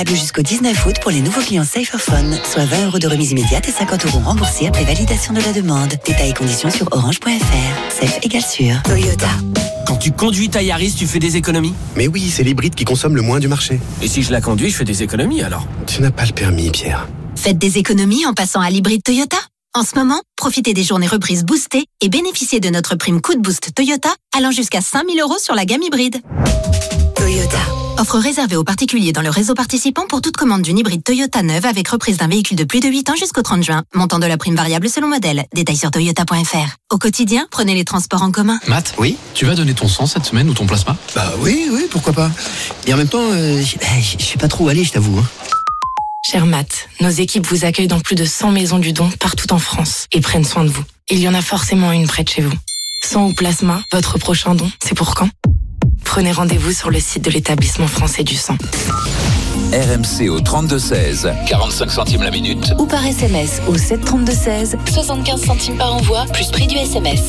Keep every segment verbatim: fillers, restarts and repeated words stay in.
Jusqu'au dix-neuf août pour les nouveaux clients Saferphone, soit vingt euros de remise immédiate et cinquante euros remboursés après validation de la demande. Détails et conditions sur orange point f r. Safe égale sûr. Toyota. Quand tu conduis ta Yaris, tu fais des économies ? Mais oui, c'est l'hybride qui consomme le moins du marché. Et si je la conduis, je fais des économies alors ? Tu n'as pas le permis, Pierre. Faites des économies en passant à l'hybride Toyota. En ce moment, profitez des journées reprises boostées et bénéficiez de notre prime coup de boost Toyota allant jusqu'à cinq mille euros sur la gamme hybride. Toyota. Offre réservée aux particuliers dans le réseau participant pour toute commande d'une hybride Toyota neuve avec reprise d'un véhicule de plus de huit ans jusqu'au trente juin. Montant de la prime variable selon modèle. Détails sur toyota point f r. Au quotidien, prenez les transports en commun. Matt, Oui ? tu vas donner ton sang cette semaine ou ton plasma ? Bah oui, oui, pourquoi pas. Et en même temps, euh, je sais pas trop où aller, je t'avoue. Hein. Cher Matt, nos équipes vous accueillent dans plus de cent maisons du don partout en France et prennent soin de vous. Il y en a forcément une près de chez vous. Sang ou plasma, votre prochain don, c'est pour quand ? Prenez rendez-vous sur le site de l'établissement français du sang. R M C au trente-deux seize, quarante-cinq centimes la minute. Ou par S M S au sept trente-deux seize, soixante-quinze centimes par envoi, plus prix du S M S.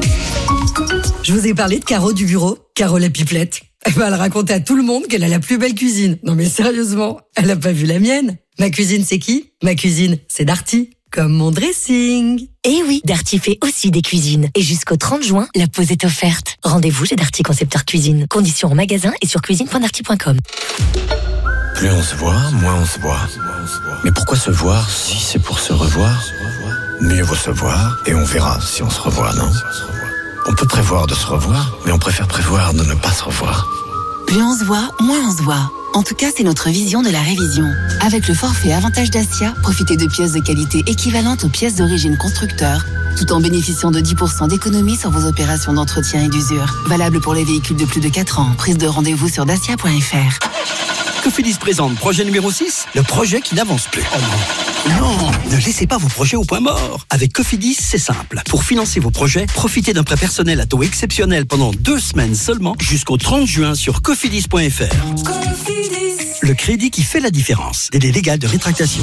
Je vous ai parlé de Caro du bureau, Caro la pipelette. Eh ben, elle racontait à tout le monde qu'elle a la plus belle cuisine. Non mais sérieusement, elle a pas vu la mienne. Ma cuisine, c'est qui ? Ma cuisine, c'est Darty. Comme mon dressing. Eh oui, Darty fait aussi des cuisines. Et jusqu'au trente juin, la pause est offerte. Rendez-vous chez Darty Concepteur Cuisine. Conditions en magasin et sur cuisine point darty point com. Plus on se voit, moins on se voit. Mais pourquoi se voir si c'est pour se revoir ? Mieux vaut se voir et on verra si on se revoit, non ? On peut prévoir de se revoir, mais on préfère prévoir de ne pas se revoir. Plus on se voit, moins on se voit. En tout cas, c'est notre vision de la révision. Avec le forfait Avantage Dacia, profitez de pièces de qualité équivalentes aux pièces d'origine constructeur, tout en bénéficiant de dix pour cent d'économie sur vos opérations d'entretien et d'usure. Valable pour les véhicules de plus de quatre ans. Prise de rendez-vous sur dacia point f r. Cofidis présente projet numéro six, le projet qui n'avance plus. Oh non. Non, ne laissez pas vos projets au point mort. Avec Cofidis, c'est simple. Pour financer vos projets, profitez d'un prêt personnel à taux exceptionnel pendant deux semaines seulement jusqu'au trente juin sur cofidis point f r. Cofidis. Le crédit qui fait la différence. Délai légal de rétractation.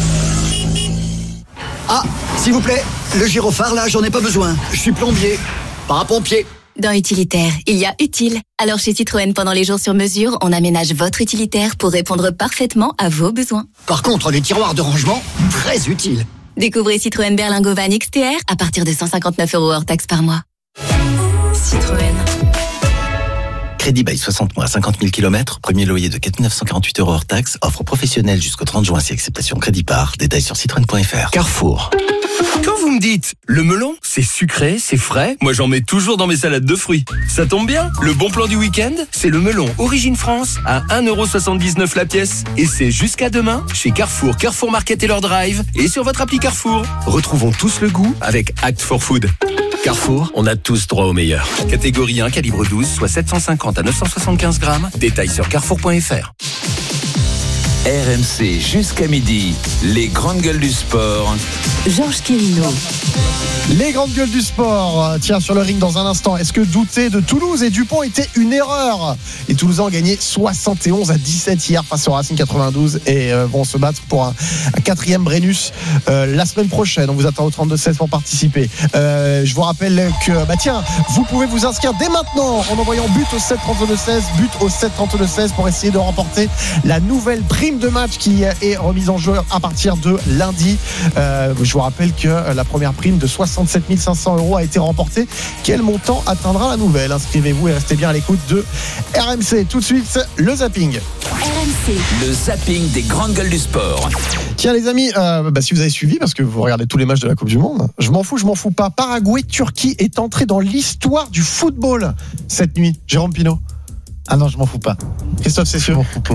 Ah, s'il vous plaît, le gyrophare là, j'en ai pas besoin. Je suis plombier, parapompier. Dans utilitaire, il y a utile. Alors chez Citroën, pendant les jours sur mesure, on aménage votre utilitaire pour répondre parfaitement à vos besoins. Par contre, les tiroirs de rangement, très utiles. Découvrez Citroën Berlingo Van X T R à partir de cent cinquante-neuf euros hors taxe par mois. Citroën. Crédit bail soixante mois, cinquante mille kilomètres, premier loyer de quatre mille neuf cent quarante-huit euros hors taxe, offre professionnelle jusqu'au trente juin si acceptation crédit par. Détails sur citroën point f r. Carrefour. Quand vous me dites, le melon, c'est sucré, c'est frais, moi j'en mets toujours dans mes salades de fruits. Ça tombe bien, le bon plan du week-end, c'est le melon Origine France à un euro soixante-dix-neuf la pièce. Et c'est jusqu'à demain chez Carrefour, Carrefour Market et leur drive et sur votre appli Carrefour. Retrouvons tous le goût avec Act for Food. Carrefour, on a tous droit au meilleur. Catégorie un, calibre douze, soit sept cent cinquante à neuf cent soixante-quinze grammes. Détails sur carrefour point f r. R M C jusqu'à midi, les grandes gueules du sport. Georges Quirino. Les grandes gueules du sport. Tiens, sur le ring dans un instant. Est-ce que douter de Toulouse et Dupont était une erreur ? Les Toulousains ont gagné soixante et onze à dix-sept hier face au Racing quatre-vingt-douze et euh, vont se battre pour un, un quatrième Brennus euh, la semaine prochaine. On vous attend au trente-deux seize pour participer. Euh, je vous rappelle que, bah tiens, vous pouvez vous inscrire dès maintenant en envoyant but au sept trente-deux seize, but au sept trente-deux seize pour essayer de remporter la nouvelle prime de match qui est remise en jeu à partir de lundi. Euh, je vous rappelle que la première prime de soixante-sept mille cinq cents euros a été remportée. Quel montant atteindra la nouvelle ? Inscrivez-vous et restez bien à l'écoute de R M C. Tout de suite, le zapping. R M C. Le zapping des grandes gueules du sport. Tiens les amis, euh, bah, si vous avez suivi, parce que vous regardez tous les matchs de la Coupe du Monde, je m'en fous, je m'en fous pas. Paraguay-Turquie est entré dans l'histoire du football cette nuit. Jérôme Pinault. Ah non, je m'en fous pas. Christophe Cessieux.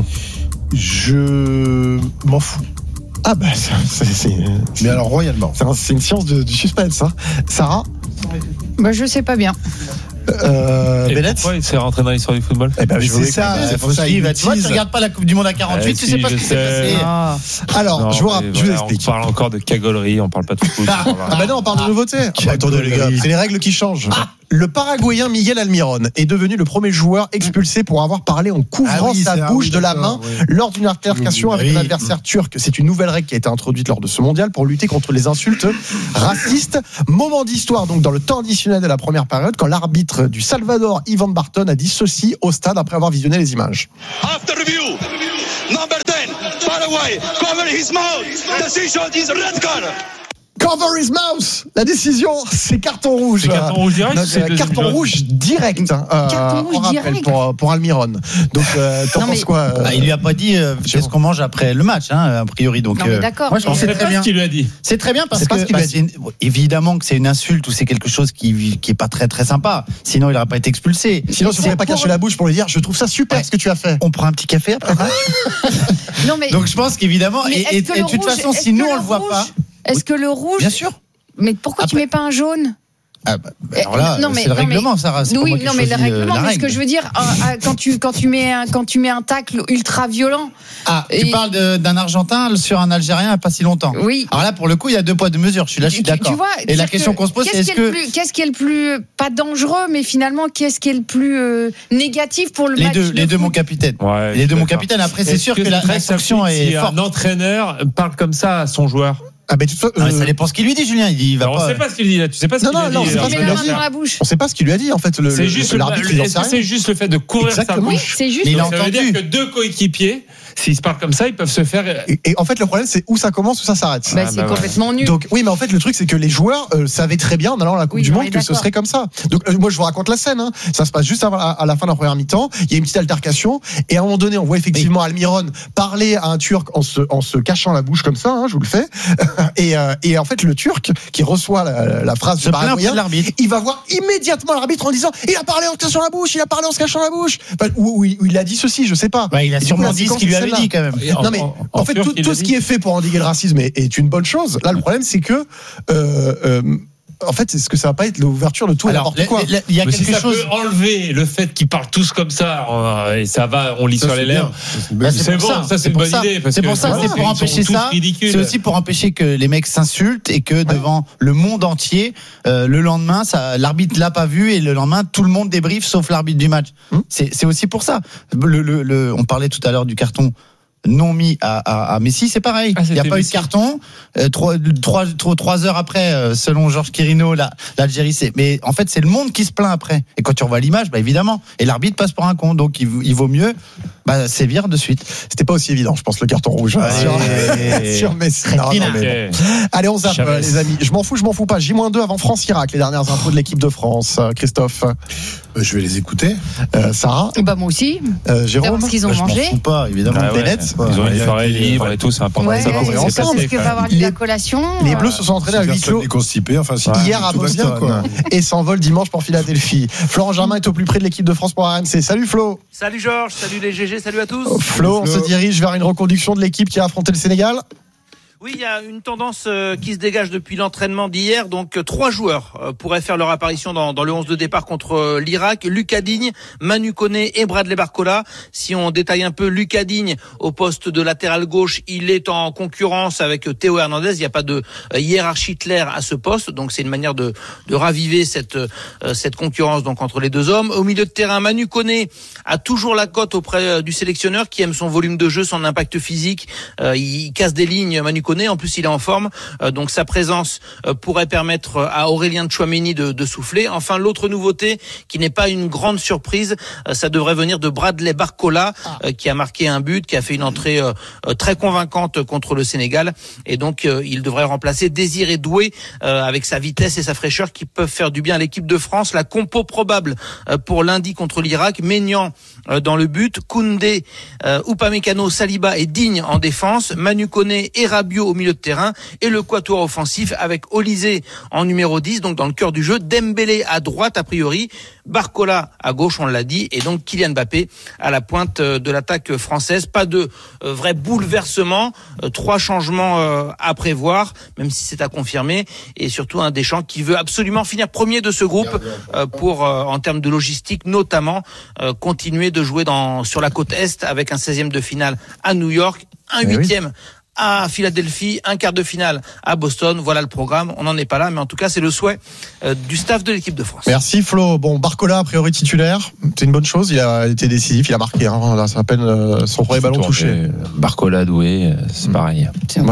Je m'en fous. Ah bah c'est, c'est, c'est mais alors royalement. C'est, c'est une science de, du suspense. Hein. Sarah. Bah je sais pas bien. Euh, Et Bennett. pourquoi il s'est rentré dans l'histoire du football? Eh ben, c'est ça, c'est pour ça, il va tu vois, tu regardes pas la Coupe du Monde à quarante-huit, euh, tu si, sais pas ce qui s'est passé. Ah. Alors, non, je vous, rappelle, je vous explique. On parle encore de cagolerie, on parle pas de foot. Ah, ah bah non, on parle de nouveauté. Ah, bah, attendez les gars, c'est les règles qui changent. Ah. Le Paraguayen Miguel Almiron est devenu le premier joueur expulsé pour avoir parlé en couvrant ah oui, sa bouche oui, de la main oui. lors d'une altercation oui, avec oui. un adversaire turc. C'est une nouvelle règle qui a été introduite lors de ce mondial pour lutter contre les insultes racistes. Moment d'histoire donc dans le temps additionnel de la première période quand l'arbitre du Salvador, Ivan Barton, a dit ceci au stade après avoir visionné les images. After review, number ten, card away. Cover his mouth. Decision is red card. Cover his mouth. La décision, c'est carton rouge. C'est carton rouge direct. Non, c'est carton de... rouge direct. Hein, carton rouge on rappelle direct. pour pour Almiron. Donc euh, t'en non, penses mais... quoi euh, bah, il lui a pas dit euh, qu'est-ce qu'on mange après le match, hein, a priori. Donc, non, mais d'accord. moi je pense c'est très bien. Ce qu'il lui a dit. C'est très bien parce c'est que pas ce qu'il bah, lui a dit. c'est une... évidemment que c'est une insulte ou c'est quelque chose qui qui est pas très très sympa. Sinon il n'aurait pas été expulsé. Sinon, tu ne serais pas caché la bouche pour lui dire je trouve ça super ouais. ce que tu as fait. On prend un petit café après. Non mais. Donc je pense qu'évidemment et, et, et de toute façon si nous on le voit pas. Est-ce que le rouge. Bien sûr. Mais pourquoi Après... tu mets pas un jaune? Ah bah, bah alors là, non, mais, c'est le règlement, mais, Sarah. C'est oui, pas moi non, qui mais le règlement. euh, mais ce que je veux dire, euh, quand tu quand tu mets un, quand tu mets un tacle ultra violent. Ah, et... tu parles de, d'un Argentin sur un Algérien il n'y a pas si longtemps. Oui. Alors là, pour le coup, il y a deux poids deux mesures. Je suis là, je suis d'accord. Tu vois, et la question que, qu'on se pose, c'est est-ce que plus, qu'est-ce qui est le plus pas dangereux, mais finalement, qu'est-ce qui est le plus euh, négatif pour le les match deux, de les foot. deux, mon capitaine. Ouais, les deux, mon capitaine. Après, c'est sûr que, que la, la sanction est si forte. Un entraîneur parle comme ça à son joueur. Ah ben tout euh... ça dépend ce qu'il lui dit, Julien. Il, dit, il va alors pas. On ne sait pas ce qu'il dit là. Tu sais pas ce non, qu'il non, lui non, dit. Il met la main dans la bouche. On ne sait pas ce qu'il lui a dit en fait. Le, c'est juste le, l'arbitre. Le, est-ce que c'est juste le fait de couvrir Exactement. sa bouche? Oui, c'est juste. Mais il a entendu. Ça veut dire que deux coéquipiers, s'ils se parlent comme ça, ils peuvent se faire. Et, et en fait, le problème, c'est où ça commence, où ça s'arrête. Bah, ah, c'est bah, complètement ouais. nul. Donc, oui, mais en fait, le truc, c'est que les joueurs euh, savaient très bien en allant à la Coupe oui, du Monde que d'accord. ce serait comme ça. Donc, euh, moi, je vous raconte la scène. Hein. Ça se passe juste avant, à, à la fin de la première mi-temps. Il y a une petite altercation. Et à un moment donné, on voit effectivement oui. Almiron parler à un Turc en se, en se cachant la bouche comme ça. Hein, je vous le fais. et, euh, et en fait, le Turc qui reçoit la, la phrase du Paraguayen, il va voir immédiatement l'arbitre en disant il a parlé en se cachant la bouche, il a parlé en se cachant la bouche. Enfin, ou, ou, ou il a dit ceci, je sais pas. Ouais, il a sûrement dit ce qu'il lui avait dit quand même. Non mais en, en, en fait tout, tout ce qui est fait pour endiguer le racisme est, est une bonne chose. Là le problème c'est que euh, euh, en fait, est-ce que ça va pas être l'ouverture de tout et n'importe quoi? Il y a mais quelque si ça chose. Peut enlever le fait qu'ils parlent tous comme ça, euh, et ça va, on lit ça, sur les lèvres. Bah, c'est, c'est bon, ça, ça c'est une bonne ça. idée. Parce c'est pour que ça, c'est pour empêcher ça. C'est aussi pour empêcher que les mecs s'insultent et que devant ouais. le monde entier, euh, le lendemain, ça, l'arbitre l'a pas vu et le lendemain, tout le monde débriefe sauf l'arbitre du match. Hum. C'est, c'est aussi pour ça. Le, le, le, on parlait tout à l'heure du carton non mis à, à, à Messi, c'est pareil. Ah, il n'y a pas Messi. eu de carton. Euh, trois, trois, trois, trois heures après, euh, selon Georges Quirino, la, l'Algérie, c'est. Mais en fait, c'est le monde qui se plaint après. Et quand tu revois l'image, bah évidemment. Et l'arbitre passe pour un con, donc il, il vaut mieux bah, sévir de suite. C'était pas aussi évident, je pense, le carton rouge. Ouais. Sur, sur Messi. Non, non, mais bon. Allez, on zappe, euh, les amis. Je m'en fous, je m'en fous pas. J moins deux avant France-Irak, les dernières infos de l'équipe de France. Euh, Christophe. Euh, je vais les écouter. Euh, Sarah. Bah moi aussi. Euh, Jérôme. Ce qu'ils ont bah, mangé. Je m'en fous pas, évidemment. Ah, ouais. Ils ont une soirée libre et tout, c'est important ouais, de savoir. Ouais, c'est parce qu'il va y avoir de la collation. Les Bleus se sont entraînés à huis clos enfin, si hier à Boston et s'envolent dimanche pour Philadelphie. Florent Germain est au plus près de l'équipe de France pour R M C. Salut Flo. Salut Georges, salut les G G, salut à tous. Flo, on Flo. se dirige vers une reconduction de l'équipe qui a affronté le Sénégal. Oui, il y a une tendance qui se dégage depuis l'entraînement d'hier. Donc, trois joueurs pourraient faire leur apparition dans, dans le onze de départ contre l'Irak. Lucas Digne, Manu Koné et Bradley Barcola. Si on détaille un peu, Lucas Digne au poste de latéral gauche, il est en concurrence avec Théo Hernandez. Il n'y a pas de hiérarchie claire à ce poste. Donc, c'est une manière de, de raviver cette, cette concurrence donc entre les deux hommes. Au milieu de terrain, Manu Koné a toujours la cote auprès du sélectionneur qui aime son volume de jeu, son impact physique. Il casse des lignes, Manu Koné. En plus, il est en forme, euh, donc sa présence euh, pourrait permettre à Aurélien Tchouaméni de, de souffler. Enfin, l'autre nouveauté, qui n'est pas une grande surprise, euh, ça devrait venir de Bradley Barcola, euh, qui a marqué un but, qui a fait une entrée euh, très convaincante contre le Sénégal, et donc euh, il devrait remplacer Désiré Doué euh, avec sa vitesse et sa fraîcheur qui peuvent faire du bien à l'équipe de France. La compo probable euh, pour lundi contre l'Irak: Maignan euh, dans le but, Koundé, euh, Upamecano, Saliba et Digne en défense, Manu Koné et Rabiot au milieu de terrain, et le quatuor offensif avec Olysée en numéro dix, donc dans le cœur du jeu, Dembélé à droite a priori, Barcola à gauche, on l'a dit, et donc Kylian Mbappé à la pointe de l'attaque française. Pas de euh, vrai bouleversement, euh, trois changements euh, à prévoir, même si c'est à confirmer, et surtout un Deschamps qui veut absolument finir premier de ce groupe euh, pour, euh, en termes de logistique notamment, euh, continuer de jouer dans, sur la côte Est avec un seizième de finale à New York, un huitième à Philadelphie, un quart de finale à Boston. Voilà le programme. On n'en est pas là, mais en tout cas, c'est le souhait euh, du staff de l'équipe de France. Merci Flo. Bon, Barcola, a priori titulaire. C'est une bonne chose. Il a été décisif. Il a marqué. Hein. Là, c'est à peine euh, son premier ballon touché. Barcola, Doué, c'est pareil. Ouais.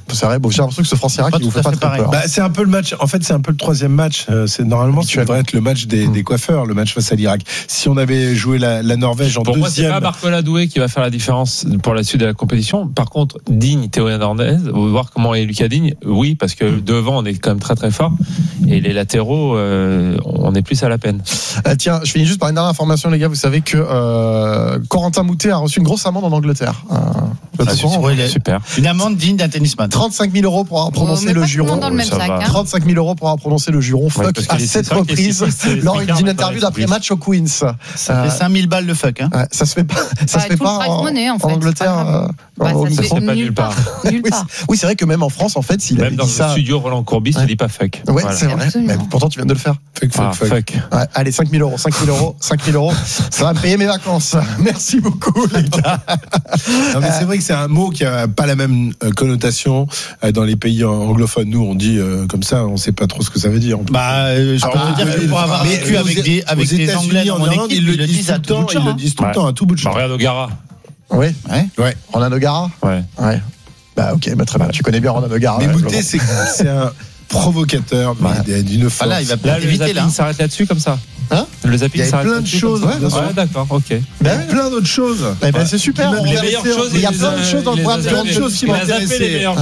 C'est vrai, bon, j'ai l'impression que ce France-Irak, il vous fait pas très peur. Bah, c'est un peu le match. En fait, c'est un peu le troisième match. Euh, c'est normalement, ça devrait être le match des, mmh. des coiffeurs, le match face à l'Irak. Si on avait joué la, la Norvège en pour deuxième. Pour moi, c'est pas Barcola Doué qui va faire la différence pour la suite de la compétition. Par contre, Digne, Théo Hernandez, on va voir comment est Lucas Digne. Oui, parce que mmh. devant, on est quand même très très fort. Et les latéraux, euh, on est plus à la peine. Euh, tiens, je finis juste par une dernière information, les gars. Vous savez que euh, Corentin Moutet a reçu une grosse amende en Angleterre. Euh, ah, c'est super. Une amende digne d'un tennisman. trente-cinq mille euros pour avoir prononcé oh, le juron. Dans le même sac, hein. trente-cinq mille euros pour avoir prononcé le juron fuck ouais, à sept reprises lors d'une interview d'après-match au Queens. Ça euh, fait cinq mille balles de fuck, hein. Ouais, ça se fait pas, ça bah, se fait pas en, monnaie, en, fait, en Angleterre. Euh, bah, en ça se fait pas nulle part. Nulle oui, part. oui, c'est vrai que même en France, en fait, s'il même avait dans dit le ça. studio Roland Courbis, ouais. il dit pas fuck. Ouais, voilà. c'est vrai. Mais pourtant, tu viens de le faire. Fuck, fuck, ah, fuck. fuck. Ouais, allez, cinq mille euros, cinq mille euros, cinq mille euros. Ça va me payer mes vacances. Merci beaucoup, les gars. Non, mais c'est vrai que c'est un mot qui a pas la même connotation dans les pays anglophones. Nous, on dit euh, comme ça, on sait pas trop ce que ça veut dire. Bah, euh, je peux ah, dire que pour avoir vécu avec des avec des Anglais dans mon équipe, ils le disent tout le temps. Ils le disent tout le temps à tout bout de champ. Regarde O'Gara. Oui, ouais, ouais. Roland O'Gara. Ouais, ouais. Bah ok, bah, très bien. Tu connais bien Roland O'Gara. Mais Moutet, c'est c'est un provocateur ouais. d'une force. Ah là, il va là, le zapping là. s'arrête là-dessus comme ça. Hein le zapping il y a s'arrête plein de choses. Ouais, ouais, d'accord, ok. Il y a plein d'autres choses. Eh ben, c'est super. Les meilleures choses. Il y a plein de choses dans le programme, plein de choses qui m'intéressent. Et là,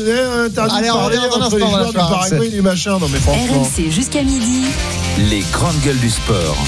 allez, on revient dans un instant dans la Paraguay, du machin. Non mais franchement. R M C jusqu'à midi. Les grandes gueules du sport.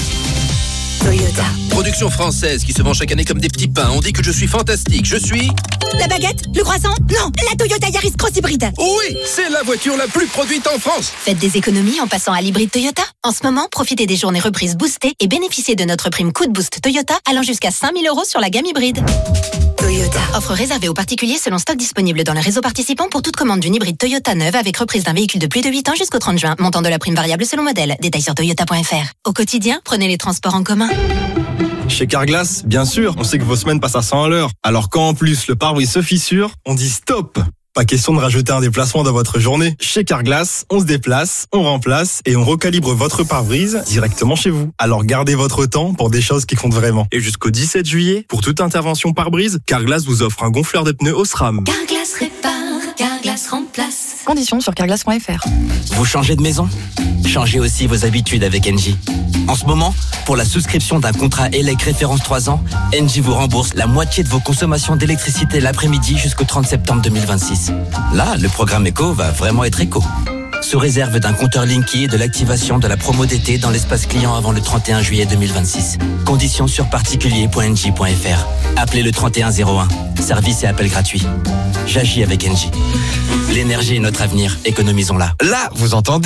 Toyota. Production française qui se vend chaque année comme des petits pains. On dit que je suis fantastique. Je suis... La baguette? Le croissant? Non, la Toyota Yaris Cross Hybride. Oui, c'est la voiture la plus produite en France. Faites des économies en passant à l'hybride Toyota. En ce moment, profitez des journées reprises boostées et bénéficiez de notre prime coup de boost Toyota allant jusqu'à cinq mille euros sur la gamme hybride. Toyota. Offre réservée aux particuliers selon stock disponible dans le réseau participant pour toute commande d'une hybride Toyota neuve avec reprise d'un véhicule de plus de huit ans jusqu'au trente juin. Montant de la prime variable selon modèle. Détails sur toyota point f r. Au quotidien, prenez les transports en commun. Chez Carglass, bien sûr, on sait que vos semaines passent à cent à l'heure. Alors quand en plus le pare-brise se fissure, on dit stop. Pas question de rajouter un déplacement dans votre journée. Chez Carglass, on se déplace, on remplace et on recalibre votre pare-brise directement chez vous. Alors gardez votre temps pour des choses qui comptent vraiment. Et jusqu'au dix-sept juillet, pour toute intervention pare-brise, Carglass vous offre un gonfleur de pneus Osram. Carglass répare, Carglass remplace. Conditions sur carglass point f r. Vous changez de maison? Changez aussi vos habitudes avec Engie. En ce moment, pour la souscription d'un contrat E L E C référence trois ans, Engie vous rembourse la moitié de vos consommations d'électricité l'après-midi jusqu'au trente septembre deux mille vingt-six. Là, le programme éco va vraiment être éco. Sous réserve d'un compteur Linky et de l'activation de la promo d'été dans l'espace client avant le trente et un juillet deux mille vingt-six. Conditions sur particulier point engie point f r. Appelez le trente et un zéro un. Service et appel gratuit. J'agis avec Engie. L'énergie est notre avenir. Économisons-la. Là, vous entendez ?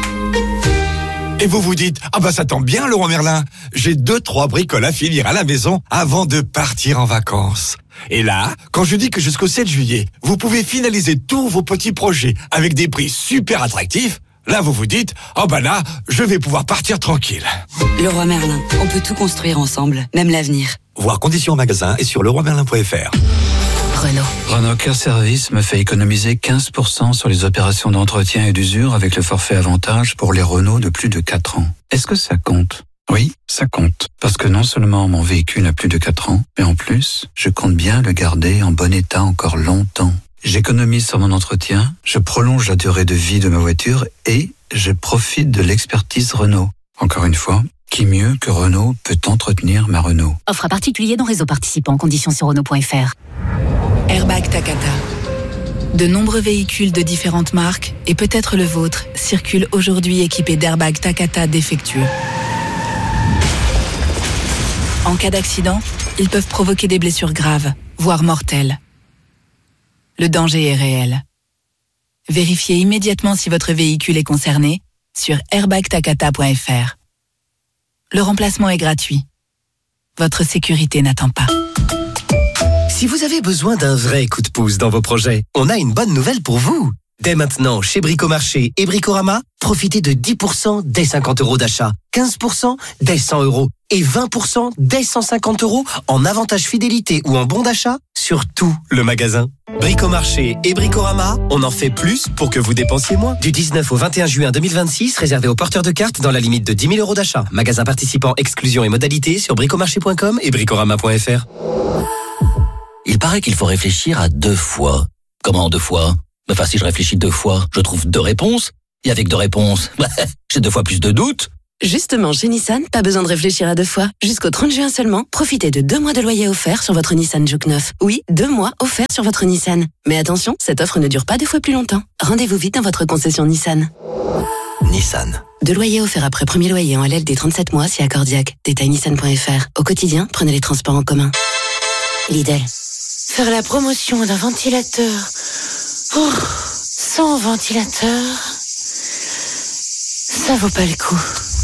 Et vous vous dites, ah bah ça tombe bien Leroy Merlin, j'ai deux, trois bricoles à finir à la maison avant de partir en vacances. Et là, quand je dis que jusqu'au sept juillet, vous pouvez finaliser tous vos petits projets avec des prix super attractifs, là vous vous dites, oh bah là, je vais pouvoir partir tranquille. Leroy Merlin, on peut tout construire ensemble, même l'avenir. Voir conditions en magasin et sur leroy merlin point f r. Renault. Renault Care Service me fait économiser quinze pour cent sur les opérations d'entretien et d'usure avec le forfait avantage pour les Renault de plus de quatre ans. Est-ce que ça compte ? Oui, ça compte. Parce que non seulement mon véhicule a plus de quatre ans, mais en plus, je compte bien le garder en bon état encore longtemps. J'économise sur mon entretien, je prolonge la durée de vie de ma voiture et je profite de l'expertise Renault. Encore une fois, qui mieux que Renault peut entretenir ma Renault ? Offre à particulier dans réseau participant. Conditions sur renault point f r. Airbag Takata. De nombreux véhicules de différentes marques, et peut-être le vôtre, circulent aujourd'hui équipés d'airbags Takata défectueux. En cas d'accident, ils peuvent provoquer des blessures graves, voire mortelles. Le danger est réel. Vérifiez immédiatement si votre véhicule est concerné sur airbag takata point f r. Le remplacement est gratuit. Votre sécurité n'attend pas. Si vous avez besoin d'un vrai coup de pouce dans vos projets, on a une bonne nouvelle pour vous. Dès maintenant, chez Bricomarché et Bricorama, profitez de dix pour cent dès cinquante euros d'achat, quinze pour cent dès cent euros et vingt pour cent dès cent cinquante euros en avantage fidélité ou en bon d'achat sur tout le magasin. Bricomarché et Bricorama, on en fait plus pour que vous dépensiez moins. Du dix-neuf au vingt et un juin deux mille vingt-six, réservé aux porteurs de cartes dans la limite de dix mille euros d'achat. Magasin participant, exclusion et modalités sur bricomarché point com et bricorama point f r. Il paraît qu'il faut réfléchir à deux fois. Comment deux fois ? Enfin, si je réfléchis deux fois, je trouve deux réponses. Et avec deux réponses, bah, j'ai deux fois plus de doutes. Justement, chez Nissan, pas besoin de réfléchir à deux fois. Jusqu'au trente juin seulement, profitez de deux mois de loyer offert sur votre Nissan Juke neuf. Oui, deux mois offerts sur votre Nissan. Mais attention, cette offre ne dure pas deux fois plus longtemps. Rendez-vous vite dans votre concession Nissan. Nissan. Deux loyers offerts après premier loyer en L L D trente-sept mois si accordiaque. Détail nissan point f r. Au quotidien, prenez les transports en commun. Lidl. Faire la promotion d'un ventilateur oh, sans ventilateur, ça vaut pas le coup.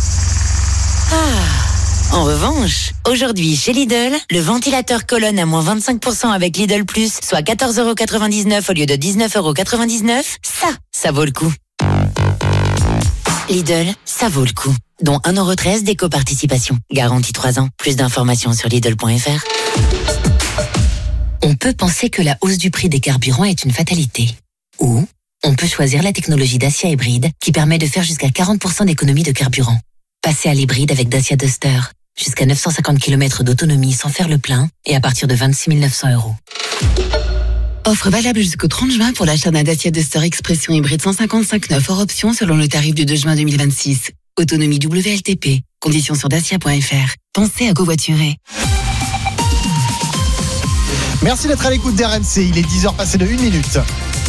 Ah. En revanche, aujourd'hui chez Lidl, le ventilateur colonne à moins vingt-cinq pour cent avec Lidl Plus, soit quatorze euros quatre-vingt-dix-neuf au lieu de dix-neuf euros quatre-vingt-dix-neuf. Ça, ça vaut le coup. Lidl, ça vaut le coup. Dont un euro treize d'éco-participation. Garantie trois ans. Plus d'informations sur Lidl point f r. On peut penser que la hausse du prix des carburants est une fatalité. Ou on peut choisir la technologie Dacia hybride qui permet de faire jusqu'à quarante pour cent d'économie de carburant. Passez à l'hybride avec Dacia Duster. Jusqu'à neuf cent cinquante kilomètres d'autonomie sans faire le plein et à partir de vingt-six mille neuf cents euros. Offre valable jusqu'au trente juin pour l'achat d'un Dacia Duster Expression hybride cent cinquante-cinq neuf hors option selon le tarif du deux juin deux mille vingt-six. Autonomie W L T P. Conditions sur dacia point f r. Pensez à covoiturer. Merci d'être à l'écoute d'R M C. Il est dix heures passées de une minute.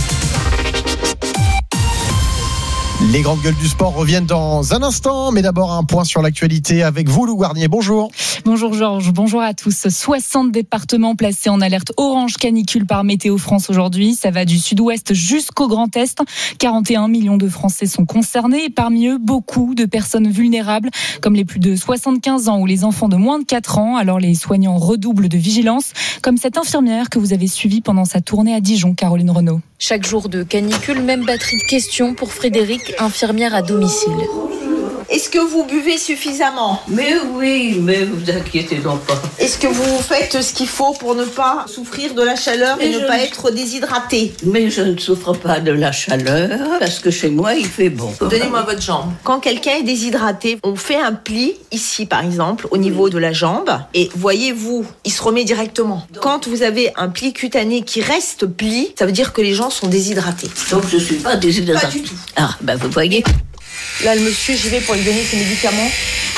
Les grandes gueules du sport reviennent dans un instant, mais d'abord un point sur l'actualité avec vous, Lou Garnier. Bonjour. Bonjour Georges, bonjour à tous. soixante départements placés en alerte orange canicule par Météo France aujourd'hui. Ça va du sud-ouest jusqu'au Grand Est. quarante et un millions de Français sont concernés et parmi eux, beaucoup de personnes vulnérables, comme les plus de soixante-quinze ans ou les enfants de moins de quatre ans. Alors les soignants redoublent de vigilance, comme cette infirmière que vous avez suivie pendant sa tournée à Dijon, Caroline Renaud. Chaque jour de canicule, même batterie de questions pour Frédéric, infirmière à domicile. Est-ce que vous buvez suffisamment ? Mais oui, mais vous inquiétez donc pas. Est-ce que vous faites ce qu'il faut pour ne pas souffrir de la chaleur mais et ne pas ne... être déshydraté ? Mais je ne souffre pas de la chaleur parce que chez moi il fait bon. Donnez-moi votre jambe. Quand quelqu'un est déshydraté, on fait un pli ici par exemple au niveau de la jambe et voyez-vous, il se remet directement. Quand vous avez un pli cutané qui reste pli, ça veut dire que les gens sont déshydratés. Donc je suis pas déshydraté. Pas du tout. Ah ben vous voyez. Là, le monsieur, j'y vais pour lui donner ses médicaments.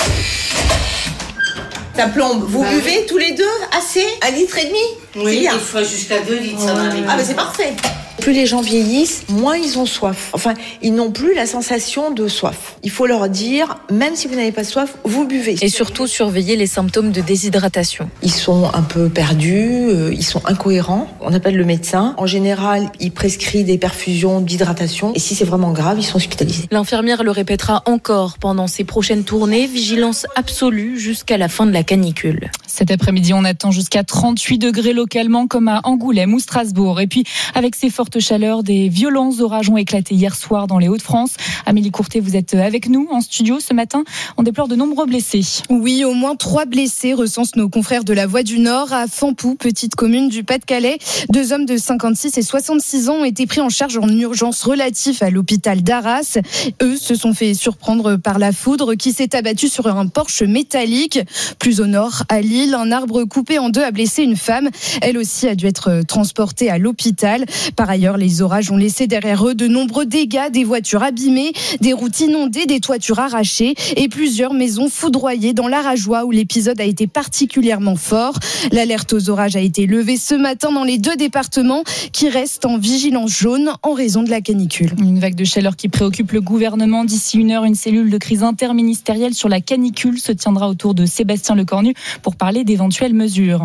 Ça plombe. Vous bah, buvez oui. tous les deux assez ? Un litre et demi ? Oui, des fois jusqu'à deux litres, ça m'arrive. Ah, mais c'est parfait. Plus les gens vieillissent, moins ils ont soif. Enfin, ils n'ont plus la sensation de soif. Il faut leur dire, même si vous n'avez pas soif, vous buvez. Et surtout surveiller les symptômes de déshydratation. Ils sont un peu perdus, euh, ils sont incohérents. On appelle le médecin. En général, il prescrit des perfusions d'hydratation. Et si c'est vraiment grave, ils sont hospitalisés. L'infirmière le répétera encore pendant ses prochaines tournées. Vigilance absolue jusqu'à la fin de la canicule. Cet après-midi, on attend jusqu'à trente-huit degrés localement, comme à Angoulême ou Strasbourg. Et puis, avec ces fortes chaleurs, des violents orages ont éclaté hier soir dans les Hauts-de-France. Amélie Courtet, vous êtes avec nous en studio ce matin. On déplore de nombreux blessés. Oui, au moins trois blessés recensent nos confrères de la Voix du Nord à Fampou, petite commune du Pas-de-Calais. Deux hommes de cinquante-six et soixante-six ans ont été pris en charge en urgence relative à l'hôpital d'Arras. Eux se sont fait surprendre par la foudre qui s'est abattue sur un Porsche métallique. Plus au nord, à Lille, un arbre coupé en deux a blessé une femme. Elle aussi a dû être transportée à l'hôpital. Par ailleurs, les orages ont laissé derrière eux de nombreux dégâts, des voitures abîmées, des routes inondées, des toitures arrachées et plusieurs maisons foudroyées dans l'Arajois où l'épisode a été particulièrement fort. L'alerte aux orages a été levée ce matin dans les deux départements qui restent en vigilance jaune en raison de la canicule. Une vague de chaleur qui préoccupe le gouvernement. D'ici une heure, une cellule de crise interministérielle sur la canicule se tiendra autour de Sébastien Lecornu pour parler d'éventuelles mesures.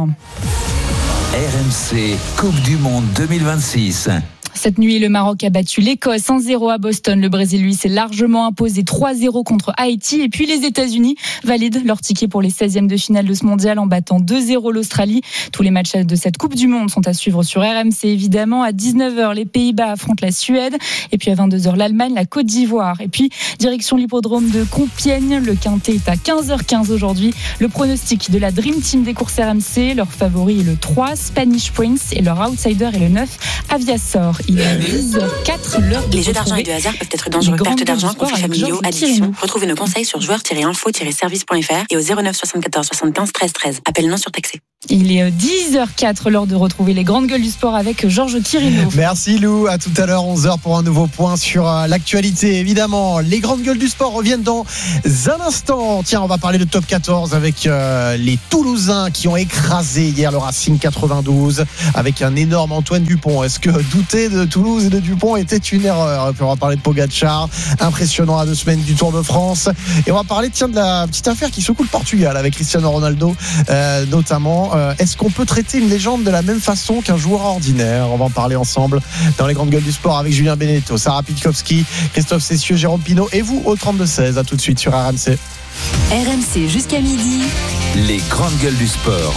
R M C Coupe du Monde deux mille vingt-six. Cette nuit, le Maroc a battu l'Écosse un zéro à Boston. Le Brésil, lui, s'est largement imposé trois zéro contre Haïti. Et puis, les États-Unis valident leur ticket pour les seizièmes de finale de ce mondial en battant deux zéro l'Australie. Tous les matchs de cette Coupe du Monde sont à suivre sur R M C, évidemment. À dix-neuf heures, les Pays-Bas affrontent la Suède. Et puis, à vingt-deux heures, l'Allemagne, la Côte d'Ivoire. Et puis, direction l'hippodrome de Compiègne. Le Quintet est à quinze heures quinze aujourd'hui. Le pronostic de la Dream Team des courses R M C. Leur favori est le trois, Spanish Prince. Et leur outsider est le neuf, Aviasor. Il est dix heures quatre, l'heure de Les jeux d'argent et retrouver de hasard peuvent être dangereux. les Perte grandes d'argent, gueules du sport conflits avec familiaux, Georges addiction. Quirino. Retrouvez nos conseils sur joueurs tiret info tiret service point f r et au zéro neuf soixante-quatorze soixante-quinze treize treize. Appel non surtaxé. Il est dix heures quatre, l'heure de retrouver les grandes gueules du sport avec Georges Quirino. Merci Lou, à tout à l'heure onze heures pour un nouveau point sur euh, l'actualité. Évidemment, les grandes gueules du sport reviennent dans un instant. Tiens, on va parler de top quatorze avec euh, les Toulousains qui ont écrasé hier le Racing quatre-vingt-douze avec un énorme Antoine Dupont. Est-ce que douter de Toulouse et de Dupont était une erreur? Puis on va parler de Pogacar, impressionnant à deux semaines du Tour de France. Et on va parler tiens, de la petite affaire qui secoue le Portugal avec Cristiano Ronaldo euh, notamment. Euh, est-ce qu'on peut traiter une légende de la même façon qu'un joueur ordinaire? On va en parler ensemble dans les grandes gueules du sport avec Julien Benedetto, Sarah Pitkowski, Christophe Cessieux, Jérôme Pinault et vous au trente-deux seize. À tout de suite sur R M C. R M C jusqu'à midi. Les grandes gueules du sport.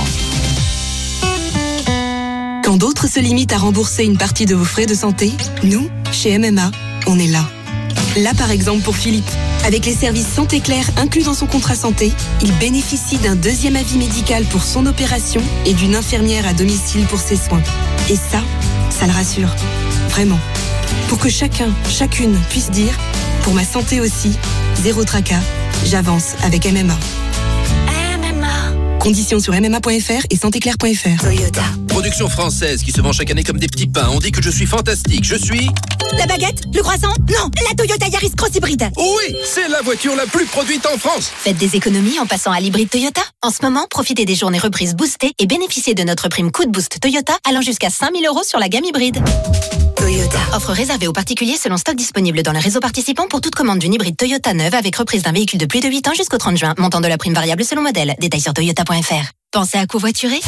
Quand d'autres se limitent à rembourser une partie de vos frais de santé, nous, chez M M A, on est là. Là par exemple pour Philippe. Avec les services Santé Claire inclus dans son contrat santé, il bénéficie d'un deuxième avis médical pour son opération et d'une infirmière à domicile pour ses soins. Et ça, ça le rassure. Vraiment. Pour que chacun, chacune puisse dire « Pour ma santé aussi, zéro tracas, j'avance avec M M A ». Conditions sur m m a point f r et santé claire point f r. Toyota. Production française qui se vend chaque année comme des petits pains. On dit que je suis fantastique. Je suis... La baguette? Le croissant? Non, la Toyota Yaris Cross Hybride. Oui, c'est la voiture la plus produite en France. Faites des économies en passant à l'hybride Toyota. En ce moment, profitez des journées reprises boostées et bénéficiez de notre prime coup de boost Toyota allant jusqu'à cinq mille euros sur la gamme hybride. Toyota. Offre réservée aux particuliers selon stock disponible dans le réseau participant pour toute commande d'une hybride Toyota neuve avec reprise d'un véhicule de plus de huit ans jusqu'au trente juin. Montant de la prime variable selon modèle. Détails sur toyota point f r. Pensez à covoiturer?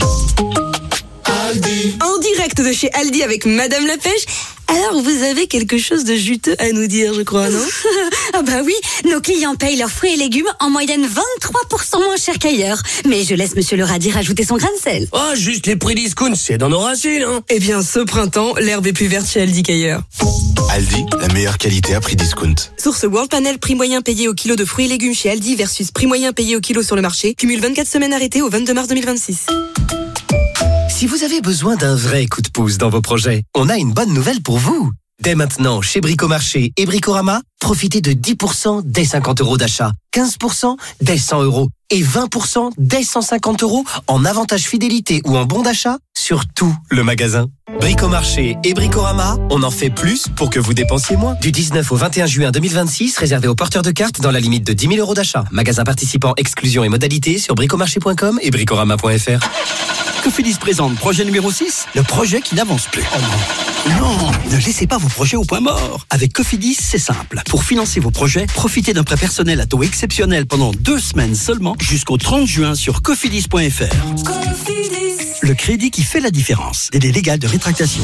Aldi. En direct de chez Aldi avec Madame la Pêche. Alors, vous avez quelque chose de juteux à nous dire, je crois, non? Ah bah oui, nos clients payent leurs fruits et légumes en moyenne vingt-trois pour cent moins cher qu'ailleurs. Mais je laisse Monsieur le Radis rajouter son grain de sel. Oh, juste les prix discount, c'est dans nos racines, hein. Eh bien, ce printemps, l'herbe est plus verte chez Aldi qu'ailleurs. Aldi, la meilleure qualité à prix discount. Source World Panel, prix moyen payé au kilo de fruits et légumes chez Aldi versus prix moyen payé au kilo sur le marché. Cumule vingt-quatre semaines arrêtées au vingt-deux mars deux mille vingt-six. Si vous avez besoin d'un vrai coup de pouce dans vos projets, on a une bonne nouvelle pour vous. Dès maintenant, chez Bricomarché et Bricorama, profitez de dix pour cent dès cinquante euros d'achat, quinze pour cent dès cent euros et vingt pour cent dès cent cinquante euros en avantage fidélité ou en bon d'achat sur tout le magasin. Bricomarché et Bricorama, on en fait plus pour que vous dépensiez moins. Du dix-neuf au vingt et un juin deux mille vingt-six, réservé aux porteurs de cartes dans la limite de dix mille euros d'achat. Magasin participant, exclusion et modalités sur bricomarché point com et bricorama point f r. Cofidis présente projet numéro six, le projet qui n'avance plus. Oh non. Non, ne laissez pas vos projets au point mort. Avec Cofidis, c'est simple. Pour financer vos projets, profitez d'un prêt personnel à taux exceptionnel pendant deux semaines seulement jusqu'au trente juin sur cofidis point f r. Cofidis. Le crédit qui fait la différence. Délai légal de rétractation.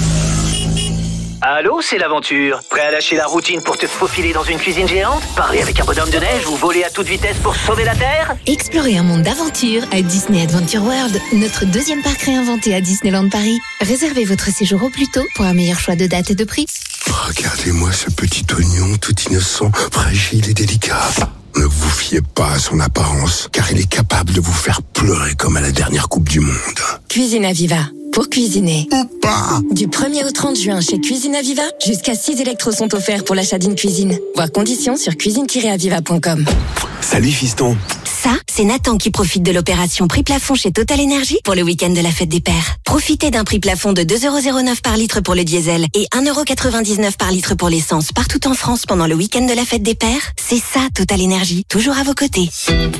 Allô, c'est l'aventure. Prêt à lâcher la routine pour te faufiler dans une cuisine géante? Parler avec un bonhomme de neige ou voler à toute vitesse pour sauver la Terre? Explorez un monde d'aventure à Disney Adventure World, notre deuxième parc réinventé à Disneyland Paris. Réservez votre séjour au plus tôt pour un meilleur choix de date et de prix. Regardez-moi ce petit oignon tout innocent, fragile et délicat. Ne vous fiez pas à son apparence, car il est capable de vous faire pleurer comme à la dernière Coupe du Monde. Cuisine Aviva. Pour cuisiner. Ou pas. Du premier au trente juin chez Cuisine Aviva, jusqu'à six électros sont offerts pour l'achat d'une cuisine. Voir conditions sur cuisine tiret aviva point com. Salut fiston. Ça, c'est Nathan qui profite de l'opération prix plafond chez Total Energy pour le week-end de la fête des pères. Profitez d'un prix plafond de deux euros zéro neuf par litre pour le diesel et un euro quatre-vingt-dix-neuf par litre pour l'essence partout en France pendant le week-end de la fête des pères. C'est ça Total Energy, toujours à vos côtés.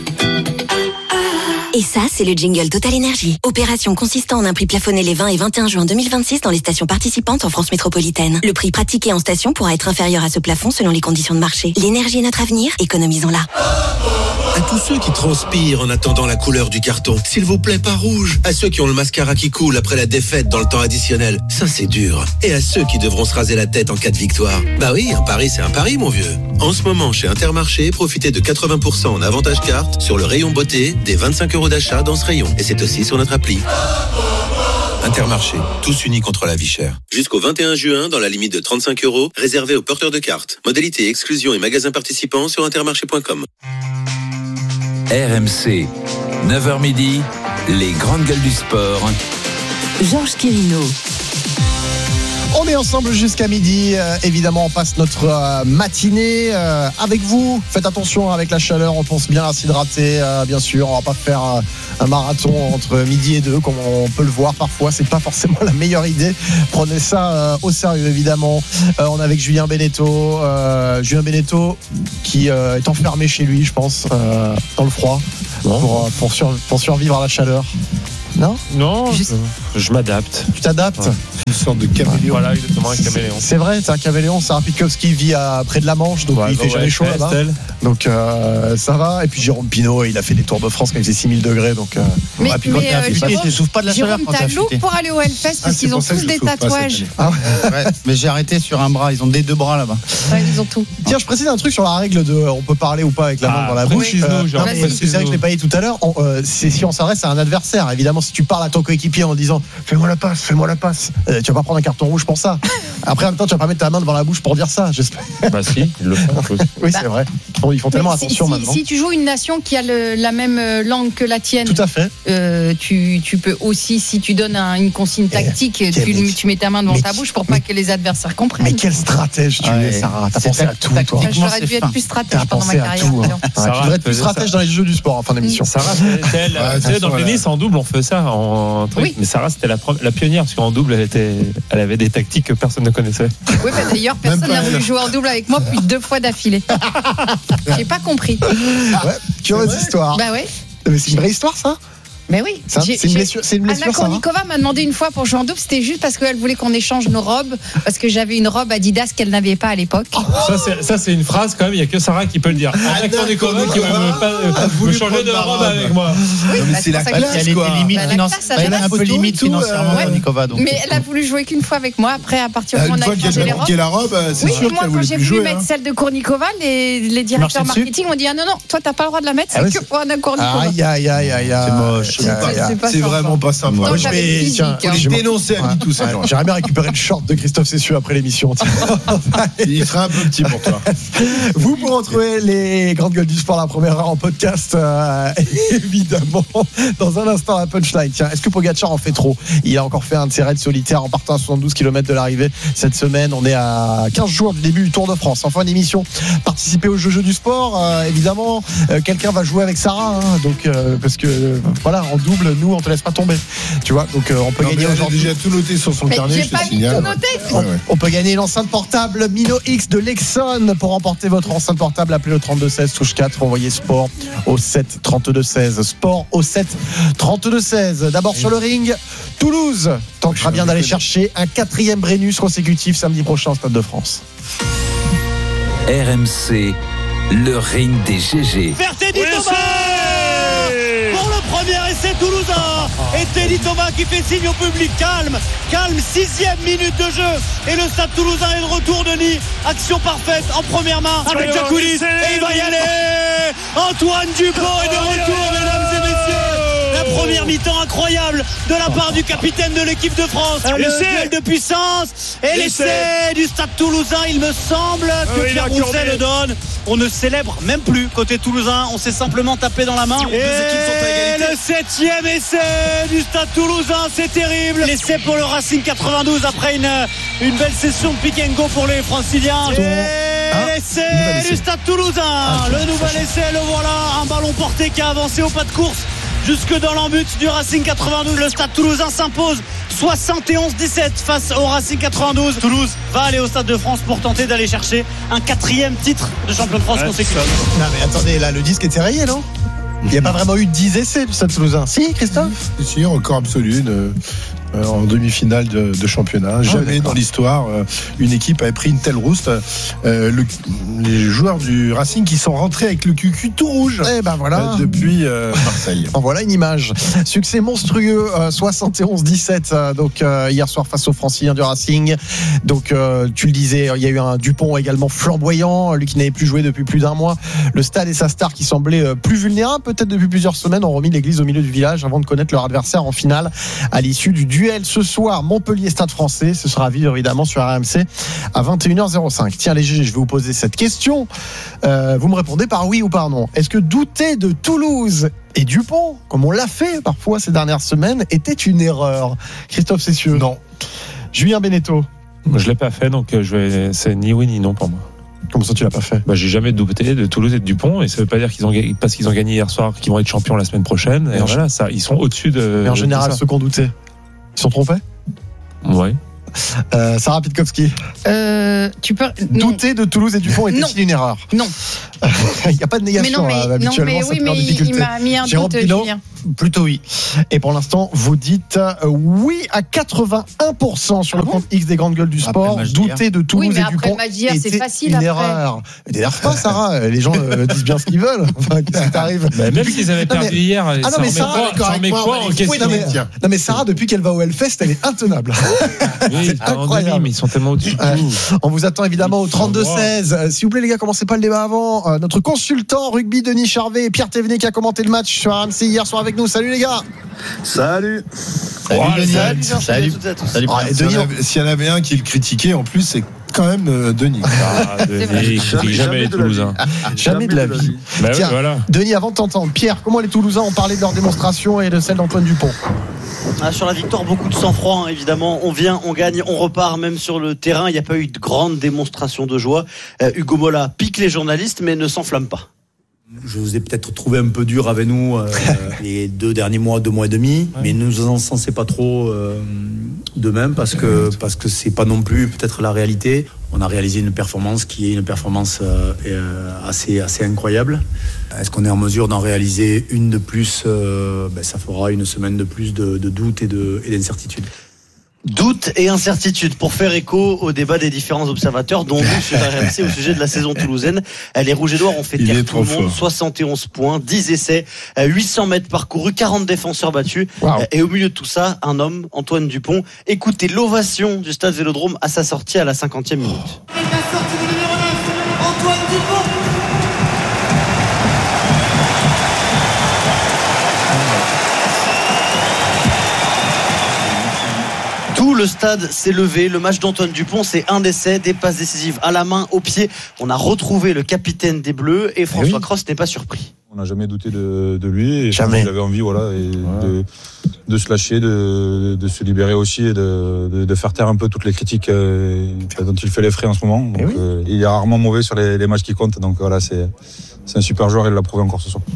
Et ça, c'est le jingle Total Energy. Opération consistant en un prix plafonné les vingt et vingt et un juin deux mille vingt-six dans les stations participantes en France métropolitaine. Le prix pratiqué en station pourra être inférieur à ce plafond selon les conditions de marché. L'énergie est notre avenir, économisons-la. À tous ceux qui transpirent en attendant la couleur du carton, s'il vous plaît, pas rouge. À ceux qui ont le mascara qui coule après la défaite dans le temps additionnel, ça c'est dur. Et à ceux qui devront se raser la tête en cas de victoire. Bah oui, un pari c'est un pari, mon vieux. En ce moment, chez Intermarché, profitez de quatre-vingts pour cent en avantage carte sur le rayon beauté, des vingt-cinq euros d'achat dans ce rayon. Et c'est aussi sur notre appli. Intermarché, tous unis contre la vie chère. Jusqu'au vingt et un juin, dans la limite de trente-cinq euros, réservé aux porteurs de cartes. Modalité, exclusion et magasins participants sur intermarché point com. R M C, neuf heures midi, les grandes gueules du sport. Georges Quirino. On est ensemble jusqu'à midi. Euh, évidemment, on passe notre euh, matinée euh, avec vous. Faites attention avec la chaleur, on pense bien à s'hydrater. Euh, bien sûr, on va pas faire euh, un marathon entre midi et deux, comme on peut le voir parfois. C'est pas forcément la meilleure idée. Prenez ça euh, au sérieux, évidemment. Euh, on est avec Julien Beneteau. Euh, Julien Beneteau qui euh, est enfermé chez lui, je pense, euh, dans le froid, pour, pour, sur, pour survivre à la chaleur. Non Non, Juste... je, je m'adapte. Tu t'adaptes ouais. Une sorte de caméléon. Voilà, exactement, un caméléon. C'est vrai, c'est un caméléon. Sarah Pitkowski vit à, près de la Manche, donc ouais, il fait ouais, jamais ouais, chaud là-bas. Estelle. Donc euh, ça va. Et puis Jérôme Pinault, il a fait des Tours de France quand il faisait six mille degrés. Donc, euh, mais, ouais, puis mais euh, Jérôme, tu souffres pas de la chaleur quand t'as loup pour aller au Hellfest parce ah, qu'ils ont tous des tatouages. Ah ouais. Ouais, mais j'ai arrêté sur un bras. Ils ont des deux bras là-bas. Ouais, ils ont tout. Tiens, je précise un truc sur la règle de on peut parler ou pas avec la main ah, dans la bouche. C'est vrai que je l'ai pas dit tout à l'heure. C'est si on s'adresse à un adversaire. Évidemment, si tu parles à ton coéquipier en disant fais-moi la passe, fais-moi la passe, euh, tu vas pas prendre un carton rouge pour ça. Après, en même temps, tu vas pas mettre ta main devant la bouche pour dire ça, j'espère. Bah si, ils le font. Oui, c'est vrai. Bon, ils font tellement si, attention si, maintenant. Si tu joues une nation qui a le, la même langue que la tienne, tout à fait. Euh, tu, tu peux aussi, si tu donnes un, une consigne tactique, eh, tu, mec, tu mets ta main devant ta bouche pour pas mais, que les adversaires comprennent. Mais quel stratège tu ouais, es, Sarah. T'as pensé à tout, toi. J'aurais dû être plus stratège pendant ma carrière. Tu devrais être plus stratège dans les jeux du sport en fin d'émission. Sarah, dans le tennis, en double, on fait ça. Mais Sarah, c'était la pionnière parce qu'en double, elle était, elle avait des tactiques que personne ne connaissait. Oui, bah d'ailleurs, personne n'a voulu jouer en double avec moi plus de deux fois d'affilée. J'ai pas compris. Ouais, curieuse histoire. Bah ouais. Mais c'est une vraie histoire, ça. Mais oui, ça, c'est une blessure. C'est une blessure. Anna Kournikova m'a demandé une fois pour jouer en double, c'était juste parce qu'elle voulait qu'on échange nos robes, parce que j'avais une robe Adidas qu'elle n'avait pas à l'époque. Ça, c'est, ça, c'est une phrase quand même. Il n'y a que Sarah qui peut le dire. Anna Kournikova qui veut me changer de robe avec moi. Oui, non, mais c'est la classe, elle était limite financièrement. Elle est un peu limite financièrement, Kournikova. Mais elle a voulu jouer qu'une fois avec moi. Après, à partir du moment où on a changé les robes. la robe, c'est oui, sûr moi, qu'elle quand voulait j'ai plus voulu jouer. mettre celle de Kournikova, les directeurs marketing ont dit ah non non, toi t'as pas le droit de la mettre, c'est que pour Anna Kournikova. Aïe aïe aïe aïe. C'est moche. C'est vraiment pas sympa. Moi, je vais tiens, je vais dénoncer à tout ça. J'aimerais bien récupérer le short de Christophe Cessieux après l'émission. Il sera un peu petit pour toi. Vous pourrez retrouver les grandes gueules du sport la première heure en podcast, euh, évidemment. Dans un instant, la punchline. Tiens, est-ce que Pogacar en fait trop ? Il a encore fait un de ses raids solitaires en partant à soixante-douze kilomètres de l'arrivée cette semaine. On est à quinze jours du début du Tour de France. En fin d'émission, participez au jeu, jeu du sport. Euh, évidemment, euh, quelqu'un va jouer avec Sarah, hein, donc euh, parce que euh, voilà, en double, nous on te laisse pas tomber, tu vois, donc euh, on peut non, gagner aujourd'hui. J'ai déjà tout noté sur son mais carnet, j'ai je pas te signale. Tout noté. Ouais, ouais. On peut gagner l'enceinte portable Mino X de Lexon. Pour remporter votre enceinte portable, appelez le trente-deux seize, touche quatre, envoyez sport au sept trente-deux seize. Sport au sept trente-deux seize. D'abord sur le ring, Toulouse tentera bien d'aller chercher un quatrième Brennus consécutif samedi prochain au Stade de France. R M C, le ring des G G. Teddy Thomas pour le premier essai toulousain. Et Teddy Thomas qui fait signe au public. Calme, calme, sixième minute de jeu. Et le Stade toulousain est de retour, Denis. Action parfaite en première main avec Jacoulis. Et il va y aller. Antoine Dupont est de retour, mesdames et messieurs. La première mi-temps incroyable de la part du capitaine de l'équipe de France. Le duel de puissance et l'essai du Stade toulousain. Il me semble que Pierre Rousset le donne. On ne célèbre même plus côté toulousain. On s'est simplement tapé dans la main. Et le septième essai du Stade toulousain, c'est terrible. L'essai pour le Racing quatre-vingt-douze après une, une belle session de pick and go pour les Franciliens. Et l'essai du Stade toulousain. Le nouvel essai, le voilà. Un ballon porté qui a avancé au pas de course jusque dans l'embut du Racing quatre-vingt-douze. Le Stade toulousain s'impose soixante et onze dix-sept face au Racing quatre-vingt-douze. Toulouse va aller au Stade de France pour tenter d'aller chercher un quatrième titre de champion de France ouais, consécutif. Non mais attendez, là le disque était rayé, non ? Il n'y a pas vraiment eu dix essais du Stade toulousain. Si, Christophe ? Si, record absolu de, euh, en demi-finale de, de championnat. Jamais oh, dans l'histoire euh, une équipe avait pris une telle rouste. Euh, le, les joueurs du Racing qui sont rentrés avec le cucu tout rouge. Eh ben voilà. Euh, depuis euh, Marseille. En voilà une image. Succès monstrueux, euh, soixante et onze dix-sept. Euh, donc euh, hier soir face aux Franciliens du Racing. Donc euh, tu le disais, il y a eu un Dupont également flamboyant, lui qui n'avait plus joué depuis plus d'un mois. Le Stade et sa star qui semblaient euh, plus vulnérables peut-être depuis plusieurs semaines ont remis l'église au milieu du village avant de connaître leur adversaire en finale à l'issue du duel ce soir. Montpellier-Stade français, ce sera à vivre évidemment sur R M C à vingt et une heures cinq. Tiens les G G, je vais vous poser cette question. Euh, vous me répondez par oui ou par non. Est-ce que douter de Toulouse et Dupont, comme on l'a fait parfois ces dernières semaines, était une erreur ? Christophe Cessieux ? Non. Julien Beneteau ? Je l'ai pas fait, donc je vais... c'est ni oui ni non pour moi. Comment ça tu l'as pas fait? Bah, j'ai jamais douté de Toulouse et de Dupont, et ça veut pas dire qu'ils ont gagné, parce qu'ils ont gagné hier soir qu'ils vont être champions la semaine prochaine. Et en voilà, ça, ils sont au-dessus de. Mais en général, ceux qu'on doutait, ils sont trompés? Ouais. Euh, Sarah Pitkowski. Euh, tu peux douter de Toulouse et Dupont était-il une erreur? Non. Il n'y a pas de négation. Mais non, mais, habituellement, non, mais oui, mais il m'a mis un doute, Julien. Plutôt oui. Et pour l'instant, vous dites euh, oui à quatre-vingt-un pour cent sur ah le bon compte X des grandes gueules du sport. Douter de Toulouse oui, mais et Dupont Magier, c'est facile une après. erreur. Mais t'énerve pas, Sarah. Les gens euh, disent bien ce qu'ils veulent. Enfin, qu'est-ce qui t'arrive? Bah, même s'ils avaient perdu mais... hier, ah non, ça mais remet Sarah, quoi, ça remet quoi en question? non, mais, non mais Sarah, depuis qu'elle va au Hellfest, elle est intenable. Oui, c'est incroyable. Demi, mais ils sont tellement au-dessus. Ouais. On vous attend évidemment au trente-deux seize. Euh, S'il vous plaît les gars, commencez pas le débat avant. Euh, notre consultant rugby Denis Charvet et Pierre Thévenet qui a commenté le match sur R M C hier soir avec nous. Salut les gars. Salut. Salut, oh, Denis. salut. Salut. Salut. Salut. Ah, S'il y, si y en avait un qui le critiquait, en plus, c'est quand même euh, Denis. Ah, Denis, il critique jamais les Toulousains. Jamais de la vie. Bah Tiens, oui, voilà. Denis, avant de t'entendre, Pierre, comment les Toulousains ont parlé de leur démonstration et de celle d'Antoine Dupont? Ah, sur la victoire, beaucoup de sang-froid, hein, évidemment. On vient, on gagne, on repart, même sur le terrain. Il n'y a pas eu de grande démonstration de joie. Euh, Hugo Mola pique les journalistes, mais ne s'enflamme pas. Je vous ai peut-être trouvé un peu dur avec nous euh, les deux derniers mois, deux mois et demi, ouais. Mais ne nous en sensez pas trop euh, de même parce que parce que c'est pas non plus peut-être la réalité. On a réalisé une performance qui est une performance euh, assez assez incroyable. Est-ce qu'on est en mesure d'en réaliser une de plus? euh, ben, Ça fera une semaine de plus de, de doute et de et d'incertitude. Doute et incertitude pour faire écho au débat des différents observateurs, dont nous sur R M C au sujet de la saison toulousaine. Les Rouges et Noirs ont fait taire tout le monde. Fort. soixante et onze points, dix essais, huit cents mètres parcourus, quarante défenseurs battus. Wow. Et au milieu de tout ça, un homme, Antoine Dupont. Écoutez l'ovation du stade Vélodrome à sa sortie à la cinquantième minute. Oh. La sortie du numéro neuf, Antoine Dupont. Tout le stade s'est levé. Le match d'Antoine Dupont, c'est un essai, des passes décisives à la main, au pied. On a retrouvé le capitaine des Bleus et François oui. Cross n'est pas surpris. On n'a jamais douté de, de lui. Et jamais. Il avait envie, voilà, et ouais. de, de se lâcher, de, de se libérer aussi et de, de, de faire taire un peu toutes les critiques euh, dont il fait les frais en ce moment. Donc, oui. euh, il est rarement mauvais sur les, les matchs qui comptent. Donc voilà, c'est, c'est un super joueur et il l'a prouvé encore ce soir.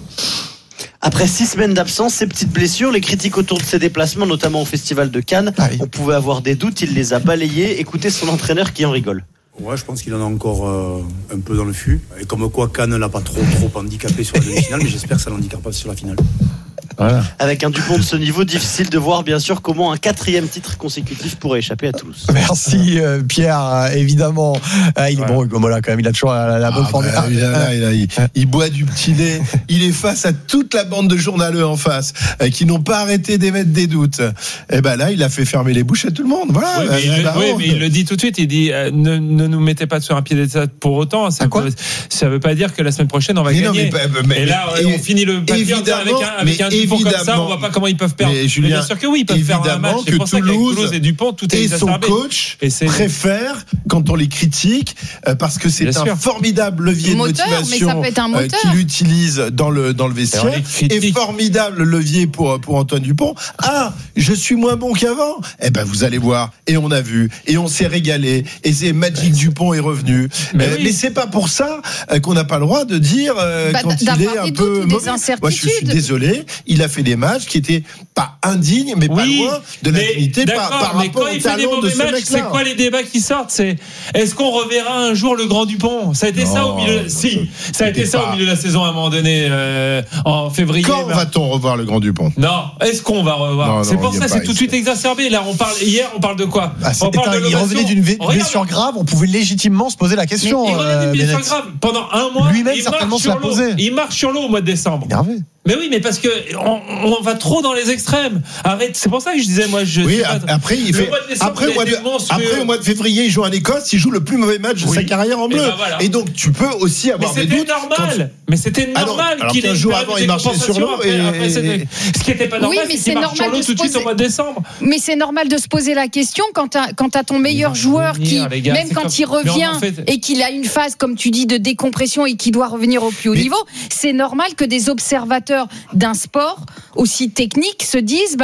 Après six semaines d'absence, ces petites blessures, les critiques autour de ses déplacements, notamment au Festival de Cannes, ah oui. on pouvait avoir des doutes, il les a balayés. Écoutez son entraîneur qui en rigole. Ouais, je pense qu'il en a encore euh, un peu dans le fût. Et comme quoi, Cannes ne l'a pas trop, trop handicapé sur la demi-finale, mais j'espère que ça ne l'handicapera pas sur la finale. Voilà. Avec un Dupont de ce niveau, difficile de voir bien sûr comment un quatrième titre consécutif pourrait échapper à Toulouse. Merci euh, Pierre, euh, évidemment. Euh, il est ouais. bon, Hugo Mola quand même, il a toujours la, la bonne ah, forme. Bah, il, a, il, a, il, il boit du petit lait. Il est face à toute la bande de journaleux en face euh, qui n'ont pas arrêté d'émettre des doutes. Et ben là, il a fait fermer les bouches à tout le monde. Voilà. Oui, mais, il, le, oui, mais il le dit tout de suite. Il dit euh, ne, ne nous mettez pas sur un pied d'état pour autant. Ça ne veut pas dire que la semaine prochaine on va mais gagner. Non, mais, mais, et là, mais, on finit le papier avec un, avec un Dupont comme ça. On voit pas comment ils peuvent perdre. Mais Julien, mais bien sûr que oui, ils peuvent faire un match. C'est pour ça qu'avec Toulouse et Dupont, tout est et exacerbé. Et son coach et préfère quand on les critique euh, parce que c'est bien un sûr. formidable levier moteur, de motivation euh, qu'il utilise dans le dans le vestiaire et formidable levier pour pour Antoine Dupont. Ah, je suis moins bon qu'avant. Eh ben vous allez voir. Et on a vu et on s'est régalé. Et c'est Magic ouais. Dupont est revenu. Mais, euh, oui. mais c'est pas pour ça euh, qu'on n'a pas le droit de dire euh, bah, quand il est un peu mauvais. Moi, je suis désolé. Il a fait des matchs qui étaient pas indignes, mais oui, pas loin de la dignité par, par rapport au talent de ce mec-là. C'est quoi les débats qui sortent? C'est est-ce qu'on reverra un jour le Grand Dupont? Ça a été non, ça au milieu. Si, ça a été ça pas... au milieu de la saison à un moment donné euh, en février. Quand ben... va-t-on revoir le Grand Dupont? Non, est-ce qu'on va revoir? Non, c'est non, pour ça, c'est tout de suite exacerbé. Là, on parle hier, on parle de quoi? Ah, on parle de il revenait d'une blessure grave. On pouvait légitimement se poser la question. Il revenait d'une blessure grave pendant un mois. Lui-même certainement se l'a posé. Il marche sur l'eau au mois de décembre. Énervé. Mais oui, mais parce que on, on va trop dans les extrêmes. Arrête, c'est pour ça que je disais moi je. Oui, après il fait. Après au mois de après au mois de février, il joue en Écosse, il joue le plus mauvais match de oui. sa carrière en bleu. Et, ben voilà. Et donc tu peux aussi avoir mais des doutes. Normal. Quand... Mais c'était normal alors, qu'il ait un jour avant il marchait sur l'eau et, après, et... ce qui n'était pas normal, oui, mais c'est qu'il marche sur l'eau tout de suite au mois de décembre. Mais c'est normal de se poser la question quand t'as quand t'as ton meilleur joueur qui même quand il revient et qu'il a une phase comme tu dis de décompression et qui doit revenir au plus haut niveau, c'est normal que des observateurs d'un sport aussi technique se disent ben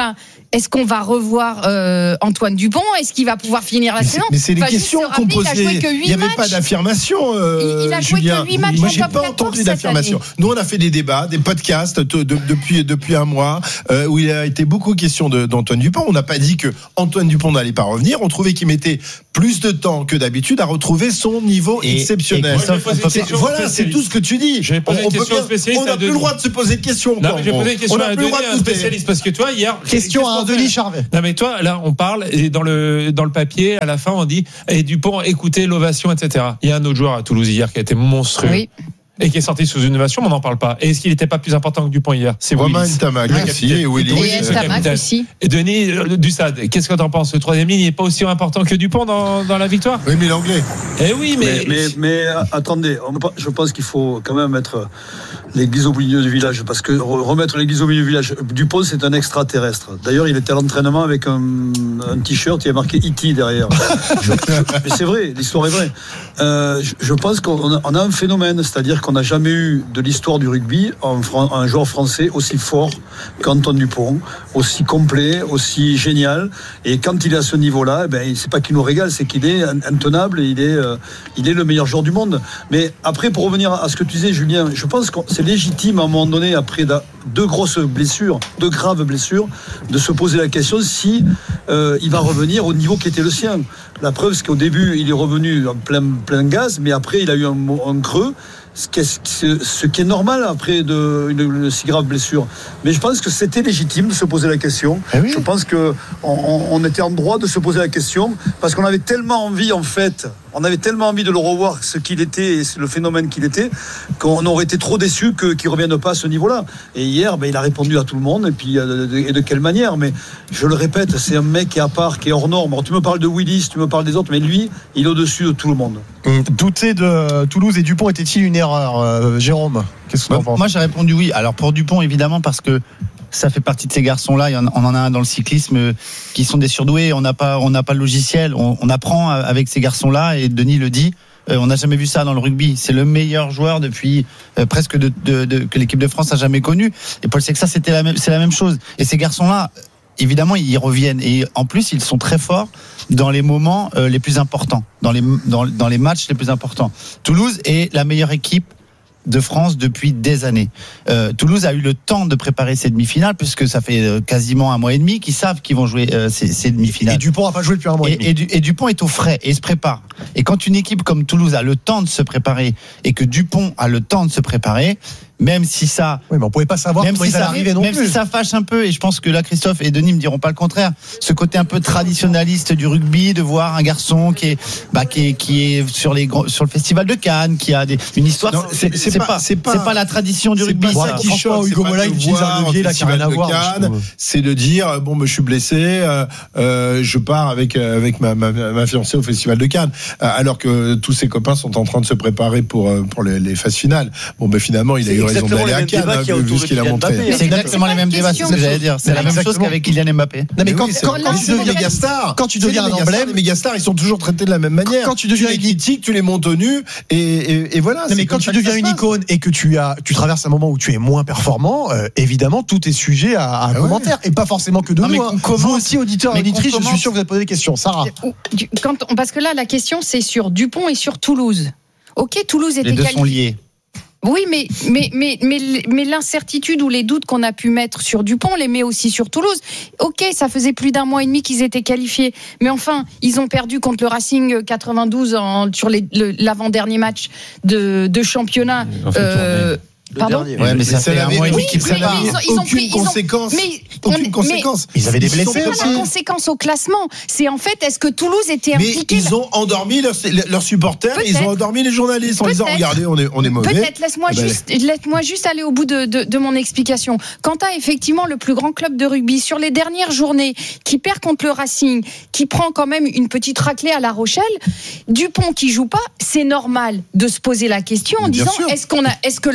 est-ce qu'on va revoir euh, Antoine Dupont? Est-ce qu'il va pouvoir finir la saison? Mais c'est les enfin, questions qu'on posait. Il n'y avait pas d'affirmation, euh, il, il a joué Julien. que huit matchs. Moi, j'ai pas entendu d'affirmation. Nous, on a fait des débats, des podcasts de, de, depuis depuis un mois euh, où il a été beaucoup question de, d'Antoine Dupont. On n'a pas dit que Antoine Dupont n'allait pas revenir. On trouvait qu'il mettait plus de temps que d'habitude à retrouver son niveau et, exceptionnel. Et c'est, voilà, c'est tout ce que tu dis. On n'a plus le droit de se poser de questions. Non, mais j'ai posé une question à Denis, un spécialiste, parce que toi hier. Question à Denis Charvet. Non mais toi là, on parle et dans le dans le papier à la fin on dit et Dupont, écoutez l'ovation, et cetera. Il y a un autre joueur à Toulouse hier qui a été monstrueux. Oui. Et qui est sorti sous une ovation, mais on n'en parle pas. Et est-ce qu'il n'était pas plus important que Dupont hier? C'est Romain Ntamak aussi, et Willy. Et Ntamak aussi. Et Denis euh, Dussad, qu'est-ce que t'en penses? Le troisième ligne n'est pas aussi important que Dupont dans, dans la victoire? Oui, mais l'anglais. Eh oui, mais. Mais, mais, mais attendez, je pense qu'il faut quand même mettre l'église au milieu du village, parce que remettre l'église au milieu du village, Dupont, c'est un extraterrestre. D'ailleurs, il était à l'entraînement avec un, un t-shirt, il y a marqué E T derrière. je, je, mais c'est vrai, l'histoire est vraie. Euh, je, je pense qu'on a, on a un phénomène, c'est-à-dire qu'on n'a jamais eu de l'histoire du rugby un, un joueur français aussi fort qu'Antoine Dupont, aussi complet, aussi génial. Et quand il est à ce niveau-là, eh ben, c'est pas qu'il nous régale, c'est qu'il est intenable et il est, euh, il est le meilleur joueur du monde. Mais après, pour revenir à ce que tu disais, Julien, je pense que c'est légitime à un moment donné, après deux grosses blessures, deux graves blessures, de se poser la question si euh, il va revenir au niveau qui était le sien. La preuve, c'est qu'au début, il est revenu en plein, plein gaz, mais après, il a eu un, un creux. Ce qui, est, ce qui est normal après de, une, une si grave blessure. Mais je pense que c'était légitime de se poser la question. Eh oui. Je pense qu'on on était en droit de se poser la question parce qu'on avait tellement envie, en fait, on avait tellement envie de le revoir, ce qu'il était et le phénomène qu'il était, qu'on aurait été trop déçus que, qu'il ne revienne pas à ce niveau-là. Et hier, ben, il a répondu à tout le monde et, puis, et de quelle manière. Mais je le répète, c'est un mec qui est à part, qui est hors norme. Alors, tu me parles de Willis, tu me parles des autres, mais lui, il est au-dessus de tout le monde. Douter de Toulouse et Dupont était-il une erreur, euh, Jérôme? Qu'est-ce que tu en penses? Moi, j'ai répondu oui. Alors pour Dupont, évidemment, parce que ça fait partie de ces garçons-là. On en a un dans le cyclisme qui sont des surdoués. On n'a pas, on n'a pas le logiciel. On, on apprend avec ces garçons-là. Et Denis le dit. On n'a jamais vu ça dans le rugby. C'est le meilleur joueur depuis euh, presque de, de, de, que l'équipe de France a jamais connu. Et Paul Sexas, c'était la même, c'est la même chose. Et ces garçons-là, évidemment, ils reviennent. Et en plus, ils sont très forts dans les moments euh, les plus importants, dans les, dans, dans les matchs les plus importants. Toulouse est la meilleure équipe de France depuis des années. Euh, Toulouse a eu le temps de préparer ces demi-finales puisque ça fait euh, quasiment un mois et demi qu'ils savent qu'ils vont jouer euh, ces, ces demi-finales. Et Dupont n'a pas joué depuis un mois et, et demi. Et, et, et Dupont est au frais et il se prépare. Et quand une équipe comme Toulouse a le temps de se préparer et que Dupont a le temps de se préparer, même si ça, oui, mais on pouvait pas savoir même comment si ils allaient ça, arriver non même plus. si ça fâche un peu, et je pense que là Christophe et Denis me diront pas le contraire, ce côté un peu traditionnaliste du rugby, de voir un garçon qui est, bah, qui est, qui est sur les sur le festival de Cannes, qui a des, une histoire. Non, c'est, c'est, c'est, pas, c'est pas, c'est pas la tradition du rugby. Ça qui choque, Hugo Mola utilise un levier là qui n'a rien à voir. Cannes, c'est de dire bon, je suis blessé, euh, euh, je pars avec avec ma, ma, ma fiancée au festival de Cannes, alors que tous ses copains sont en train de se préparer pour pour les, les phases finales. Bon, ben finalement, il a eu raison d'aller à Cannes. Vu ce qu'il a montré. C'est exactement les mêmes débats, c'est ce que j'allais dire. C'est la même chose qu'avec Kylian Mbappé. Non mais quand tu deviens mégastar, quand tu deviens un emblème, les mégastars, ils sont toujours traités de la même manière. Quand tu deviens une critique, tu les montes au nu et et voilà. Non mais quand tu deviens une icône et que tu as, tu traverses un moment où tu es moins performant, évidemment, tout est sujet à un commentaire et pas forcément que de nous. Vous aussi, auditeurs et auditrices, je suis sûr que vous avez posé des questions. Sarah. Parce que là, la question, c'est sur Dupont et sur Toulouse. Ok, Toulouse était les deux sont liés. Oui, mais, mais, mais, mais, mais l'incertitude ou les doutes qu'on a pu mettre sur Dupont, on les met aussi sur Toulouse. Ok, ça faisait plus d'un mois et demi qu'ils étaient qualifiés. Mais enfin, ils ont perdu contre le Racing quatre-vingt-douze en, sur les, le, l'avant-dernier match de, de championnat. Euh, Pardon dernier, ouais, mais ça fait un mois et demi qu'ils prennent aucune conséquence. Mais, aucune on, conséquence. Mais, ils avaient des blessés aussi. C'est pas la conséquence au classement. C'est en fait, est-ce que Toulouse était impliqué? Mais ils ont endormi leurs, leurs supporters, peut-être. Ils ont endormi les journalistes en disant regardez, on est, on est mauvais. Peut-être, laisse-moi, ben... juste, laisse-moi juste aller au bout de, de, de mon explication. Quant à effectivement le plus grand club de rugby sur les dernières journées, qui perd contre le Racing, qui prend quand même une petite raclée à La Rochelle, Dupont qui joue pas, c'est normal de se poser la question en disant est-ce, qu'on a, est-ce que le Stade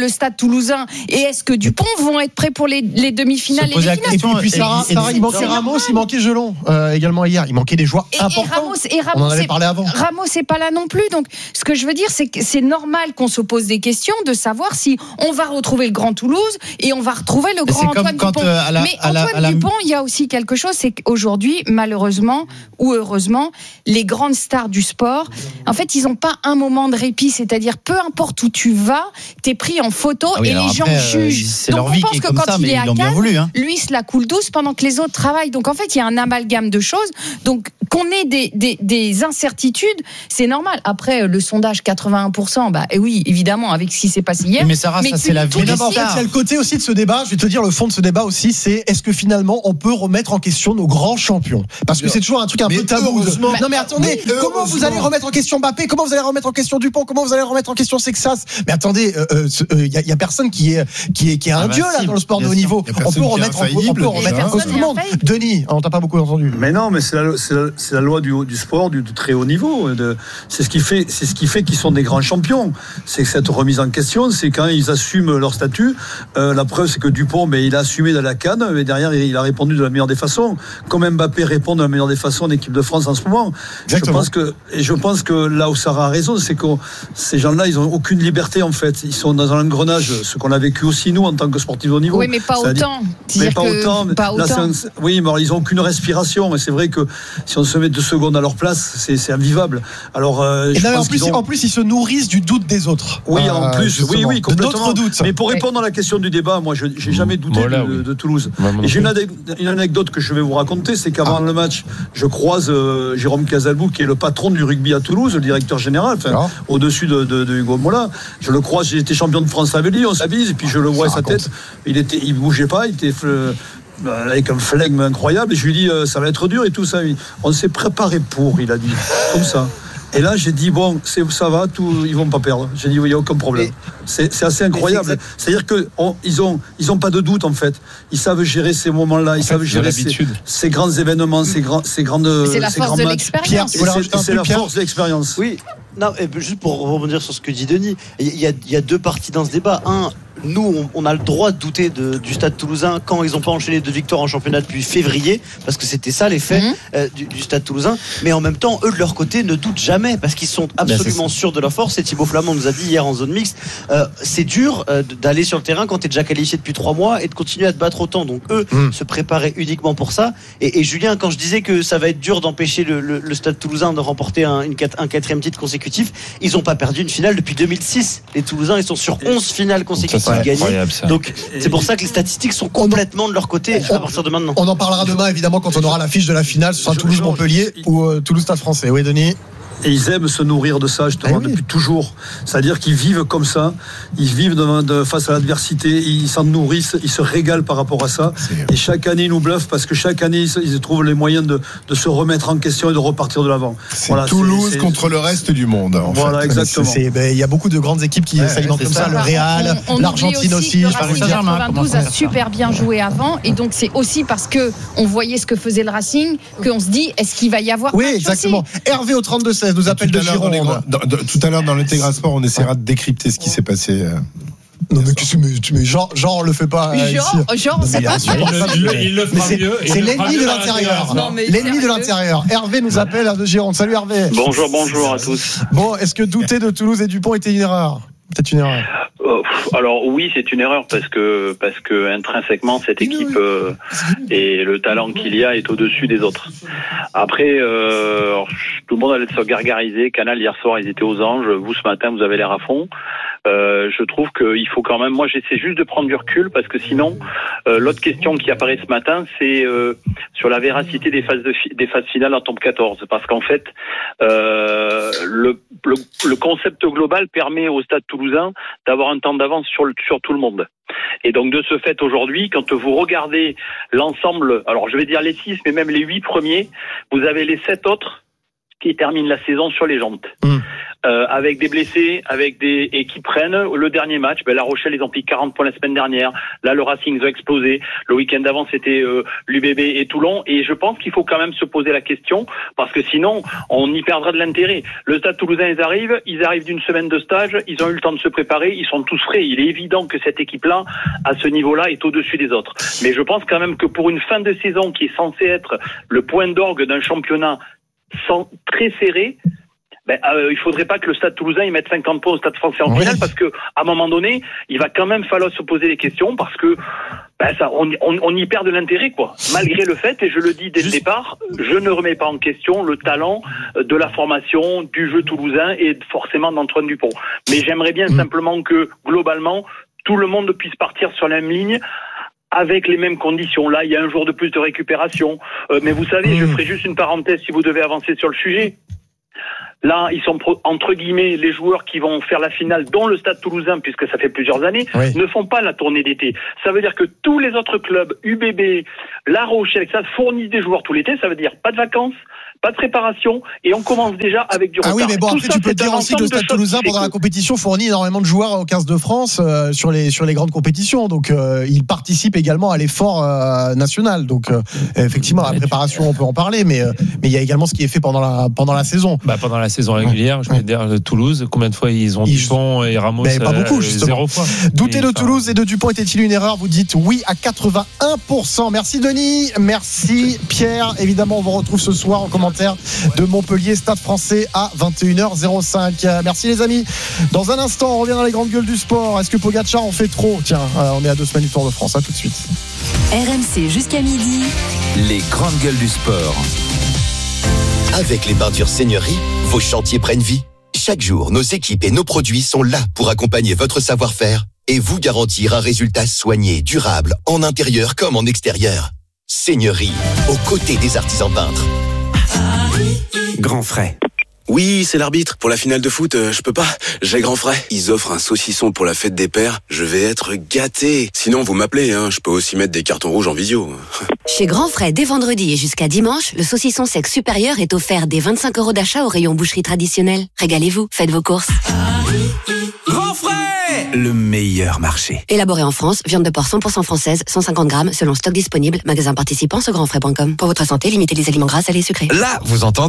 Toulousains et est-ce que Dupont vont être prêts pour les, les demi-finales et les finales. Et puis, et puis Sarah, Sarah, il manquait Ramos, il manquait Gelon euh, également hier. Il manquait des joueurs et, importants. Et Ramos, et Ramos, on en avait parlé avant. Ramos n'est pas là non plus. Donc, ce que je veux dire, c'est que c'est normal qu'on se pose des questions de savoir si on va retrouver le grand Toulouse et on va retrouver le grand Antoine Dupont. Euh, la, Mais Antoine la, la... Dupont, il y a aussi quelque chose, c'est qu'aujourd'hui, malheureusement ou heureusement, les grandes stars du sport, en fait, ils n'ont pas un moment de répit. C'est-à-dire, peu importe où tu vas, t'es pris en photo ah oui, et les gens après, jugent. Euh, c'est Donc, leur on vie pense qui est que comme quand ça, il mais est à ils l'ont bien Cannes, voulu. Hein. lui, se la coule douce pendant que les autres travaillent. Donc, en fait, il y a un amalgame de choses. Donc, qu'on ait des, des, des incertitudes, c'est normal. Après, le sondage quatre-vingt-un pour cent, bah, et oui, évidemment, avec ce qui s'est passé hier. Mais Sarah, mais ça, c'est la vie. Mais d'abord, il y a le côté aussi de ce débat. Je vais te dire, le fond de ce débat aussi, c'est est-ce que finalement, on peut remettre en question nos grands champions? Parce que c'est toujours un truc un mais peu tabou. De... Non, mais attendez, mais comment vous allez remettre en question Mbappé? Comment vous allez remettre en question Dupont? Comment vous allez remettre en question Sexas? Mais attendez, il euh, euh, y, a, y a personne qui est qui est qui est un ah dieu bah là si, dans le sport de haut niveau. On peut remettre, on peut, on peut remettre en cause tout le monde. Denis, on t'a pas beaucoup entendu. Mais non, mais c'est la, c'est la, c'est la loi du, du sport du, du très haut niveau. De, c'est ce qui fait, c'est ce qui fait qu'ils sont des grands champions. C'est que cette remise en question, c'est quand ils assument leur statut. Euh, la preuve, c'est que Dupont, mais il a assumé dans la CAN, mais derrière, il a répondu de la meilleure des façons. Comme Mbappé répond de la meilleure des façons en équipe de France en ce moment. Exactement. Je pense que, et je pense que là où Sarah a raison, c'est que ces gens-là, ils ont aucune liberté en fait. Ils sont dans un engrenage, ce qu'on a vécu aussi nous en tant que sportifs de haut niveau. Oui, mais pas autant. Mais pas autant. Pas autant. Là, un, oui, mais alors, ils ont aucune respiration. Et c'est vrai que si on se met deux secondes à leur place, c'est, c'est invivable. Alors, euh, je non, pense en plus, ont... en plus, ils se nourrissent du doute des autres. Oui, euh, en plus, justement. oui, oui, complètement. D'autres doutes. Mais pour répondre à la question du débat, moi, je j'ai jamais douté voilà, de, oui. de Toulouse. Et j'ai une, une anecdote que je vais vous raconter, c'est qu'avant ah. le match, je croise euh, Jérôme Casalbou, qui est le patron du rugby à Toulouse, le directeur général, enfin, au-dessus de, de, de Hugo Mola. Je le croise, j'ai été champion de France avec lui, on s'avise, et puis je le vois à sa tête. Il était, il bougeait pas, il était euh, avec un flegme incroyable. Et je lui dis, euh, ça va être dur et tout ça. On s'est préparé pour, il a dit, comme ça. Et là, j'ai dit, bon, c'est, ça va, tout, ils vont pas perdre. J'ai dit, il n'y a aucun problème. C'est, c'est assez incroyable. C'est C'est-à-dire qu'ils n'ont ils ont pas de doute, en fait. Ils savent gérer ces moments-là, ils en savent fait, gérer ces, ces grands événements, ces, grands, ces grandes C'est la ces force grands de matchs. l'expérience. Et c'est, c'est la force de l'expérience. Oui. Non, et juste pour rebondir sur ce que dit Denis, il y a, il y a deux parties dans ce débat. Un, nous, on, on a le droit de douter de, du Stade Toulousain quand ils n'ont pas enchaîné deux victoires en championnat depuis février, parce que c'était ça les faits mmh. euh, du, du Stade Toulousain. Mais en même temps, eux de leur côté ne doutent jamais, parce qu'ils sont absolument sûrs de leur force. Et Thibaut Flamand nous a dit hier en zone mixte, euh, c'est dur euh, d'aller sur le terrain quand tu es déjà qualifié depuis trois mois et de continuer à te battre autant. Donc eux mmh. se préparaient uniquement pour ça. Et, et Julien, quand je disais que ça va être dur d'empêcher le, le, le Stade Toulousain de remporter un, une, un quatrième titre consécutif, ils n'ont pas perdu une finale depuis deux mille six. Les Toulousains, ils sont sur onze finales consécutives gagnées. Donc c'est pour ça que les statistiques sont complètement de leur côté à partir de maintenant. On en parlera demain évidemment quand on aura l'affiche de la finale. Ce sera Toulouse-Montpellier ou euh, Toulouse-Stade Français. Oui, Denis. Et ils aiment se nourrir de ça, justement, oui. depuis toujours. C'est-à-dire qu'ils vivent comme ça, ils vivent de, de, face à l'adversité, ils s'en nourrissent, ils se régalent par rapport à ça. C'est... Et chaque année, ils nous bluffent parce que chaque année, ils, ils trouvent les moyens de, de se remettre en question et de repartir de l'avant. C'est voilà, Toulouse c'est, c'est... contre le reste du monde. En voilà, fait. exactement. Il ben, y a beaucoup de grandes équipes qui ouais, s'alimentent comme ça, ça. Le Real, on, on l'Argentine aussi. Le Racing quatre-vingt-douze a super bien joué avant, et donc c'est aussi parce que on voyait ce que faisait le Racing qu'on se dit, est-ce qu'il va y avoir oui, exactement. Aussi Hervé au trente-deux seize nous appelle de Gironde. Dans, dans, tout à l'heure dans l'Intégral Sport, on essaiera de décrypter ce qui s'est passé. Euh, non mais, tu, mais, tu, mais genre, genre on le fait pas. Euh, genre, ici. genre, c'est pas sûr. Il le, il le fera c'est, mieux. C'est l'ennemi de l'intérieur. Non, l'ennemi de l'intérieur. Hervé nous appelle de Gironde. Salut Hervé. Bonjour, bonjour à tous. Bon, est-ce que douter de Toulouse et Dupont était une erreur? Peut-être une erreur. Euh, alors oui, c'est une erreur parce que parce que intrinsèquement cette équipe euh, et le talent qu'il y a est au-dessus des autres. Après, euh, alors, tout le monde allait se gargariser. Canal hier soir, ils étaient aux anges. Vous ce matin, vous avez l'air à fond. Euh, je trouve qu'il faut quand même. Moi, j'essaie juste de prendre du recul parce que sinon, euh, l'autre question qui apparaît ce matin, c'est euh, sur la véracité des phases de fi- des phases finales en top quatorze, parce qu'en fait, euh, le, le le concept global permet au Stade Toulousain d'avoir un temps d'avance sur le, sur tout le monde. Et donc de ce fait aujourd'hui, quand vous regardez l'ensemble, alors je vais dire les six, mais même les huit premiers, vous avez les sept autres qui terminent la saison sur les jantes. Mmh. euh, avec des blessés, avec des et qui prennent le dernier match. Ben, La Rochelle, ils ont pris quarante points la semaine dernière. Là, le Racing, ils ont explosé. Le week-end d'avant, c'était euh, l'U B B et Toulon. Et je pense qu'il faut quand même se poser la question, parce que sinon, on y perdra de l'intérêt. Le Stade Toulousain, ils arrivent, ils arrivent d'une semaine de stage, ils ont eu le temps de se préparer, ils sont tous frais. Il est évident que cette équipe-là, à ce niveau-là, est au-dessus des autres. Mais je pense quand même que pour une fin de saison qui est censée être le point d'orgue d'un championnat sans, très serré, ben, euh, il faudrait pas que le Stade Toulousain y mette cinquante points au Stade Français en oui. finale, parce que à un moment donné, il va quand même falloir se poser des questions, parce que ben, ça, on, on, on y perd de l'intérêt, quoi. Malgré le fait, et je le dis dès Juste... le départ, je ne remets pas en question le talent de la formation, du jeu toulousain et forcément d'Antoine Dupont. Mais j'aimerais bien mmh. simplement que globalement tout le monde puisse partir sur la même ligne, avec les mêmes conditions. Là, il y a un jour de plus de récupération. Euh, mais vous savez, mmh. je ferai juste une parenthèse si vous devez avancer sur le sujet. Là, ils sont entre guillemets les joueurs qui vont faire la finale, dont le Stade Toulousain, puisque ça fait plusieurs années, oui. ne font pas la tournée d'été. Ça veut dire que tous les autres clubs, U B B, La Rochelle, ça fournissent des joueurs tout l'été. Ça veut dire pas de vacances, pas de préparation, et on commence déjà avec du retard. Ah oui, mais bon, Tout après, ça, tu peux dire aussi que le Stade Toulousain, pendant la compétition, fournit énormément de joueurs au quinze de France euh, sur les sur les grandes compétitions. Donc, euh, il participe également à l'effort euh, national. Donc, euh, effectivement, la préparation, on peut en parler, mais euh, mais il y a également ce qui est fait pendant la pendant la saison. Bah, pendant la saison régulière, je peux te dire, de Toulouse, combien de fois ils ont ils... Dupont et Ramos? Mais pas beaucoup, euh, justement. Zéro fois. Douter de Toulouse et de Dupont était-il une erreur? Vous dites oui à quatre-vingt-un pour cent. Merci Denis, merci Pierre. Évidemment, on vous retrouve ce soir en commentaire de Montpellier, Stade Français à vingt et une heures zéro cinq. Merci les amis. Dans un instant, on revient dans les grandes gueules du sport. Est-ce que Pogacar en fait trop? Tiens, on est à deux semaines du Tour de France. À tout de suite. R M C jusqu'à midi. Les grandes gueules du sport. Avec les peintures Seigneurie, vos chantiers prennent vie. Chaque jour, nos équipes et nos produits sont là pour accompagner votre savoir-faire et vous garantir un résultat soigné, durable, en intérieur comme en extérieur. Seigneurie, aux côtés des artisans peintres. Grand frais. Oui, c'est l'arbitre. Pour la finale de foot, euh, je peux pas. J'ai grand frais. Ils offrent un saucisson pour la fête des pères. Je vais être gâté. Sinon, vous m'appelez, hein. Je peux aussi mettre des cartons rouges en visio. Chez Grand Frais, dès vendredi et jusqu'à dimanche, le saucisson sec supérieur est offert dès vingt-cinq euros d'achat au rayon boucherie traditionnelle. Régalez-vous, faites vos courses. Grand frais, le meilleur marché. Élaboré en France, viande de porc cent pour cent française, cent cinquante grammes, selon stock disponible. Magasin participant sur grand frais point com. Pour votre santé, limitez les aliments gras, salés et sucrés. Là, vous entendez ?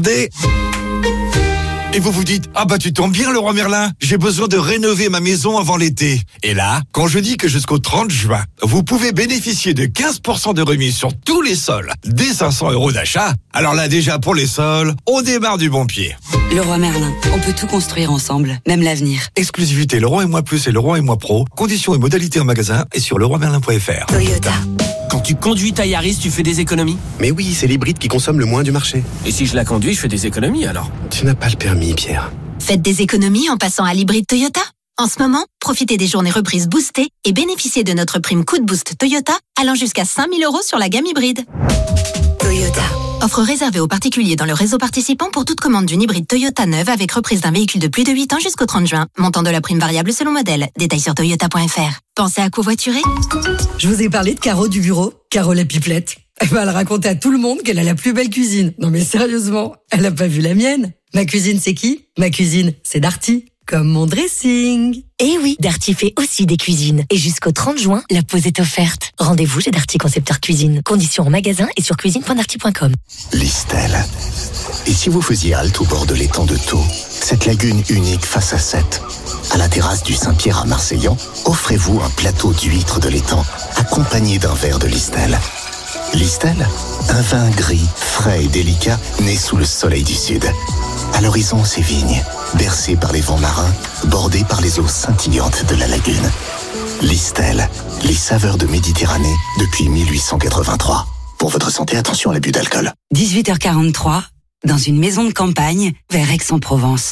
Et vous vous dites, ah bah tu tombes bien Leroy Merlin, j'ai besoin de rénover ma maison avant l'été. Et là, quand je dis que jusqu'au trente juin, vous pouvez bénéficier de quinze pour cent de remise sur tous les sols, dès cinq cents euros d'achat, alors là déjà pour les sols, on démarre du bon pied. Leroy Merlin, on peut tout construire ensemble, même l'avenir. Exclusivité Leroy et Moi Plus et Leroy et Moi Pro, conditions et modalités en magasin et sur leroy merlin point f r. Toyota. Quand tu conduis ta Yaris, tu fais des économies? Mais oui, c'est l'hybride qui consomme le moins du marché. Et si je la conduis, je fais des économies alors? Tu n'as pas le permis, Pierre. Faites des économies en passant à l'hybride Toyota. En ce moment, profitez des journées reprises boostées et bénéficiez de notre prime coup de boost Toyota allant jusqu'à cinq mille euros sur la gamme hybride. Toyota. Offre réservée aux particuliers dans le réseau participant pour toute commande d'une hybride Toyota neuve avec reprise d'un véhicule de plus de huit ans jusqu'au trente juin. Montant de la prime variable selon modèle. Détails sur toyota point f r. Pensez à covoiturer? Je vous ai parlé de Caro du bureau, Caro la pipelette. Elle va le raconter à tout le monde qu'elle a la plus belle cuisine. Non mais sérieusement, elle a pas vu la mienne. Ma cuisine, c'est qui? Ma cuisine, c'est Darty. Comme mon dressing. Eh oui, Darty fait aussi des cuisines. Et jusqu'au trente juin, la pause est offerte. Rendez-vous chez Darty Concepteur Cuisine. Conditions en magasin et sur cuisine point darty point com. Listel. Et si vous faisiez halte au bord de l'étang de Thau, cette lagune unique face à Sète, à la terrasse du Saint-Pierre à Marseillan, offrez-vous un plateau d'huîtres de l'étang accompagné d'un verre de Listel. Listel, un vin gris, frais et délicat, né sous le soleil du Sud. À l'horizon, ses vignes, bercées par les vents marins, bordées par les eaux scintillantes de la lagune. Listel, les saveurs de Méditerranée depuis mille huit cent quatre-vingt-trois. Pour votre santé, attention à l'abus d'alcool. dix-huit heures quarante-trois, dans une maison de campagne, vers Aix-en-Provence.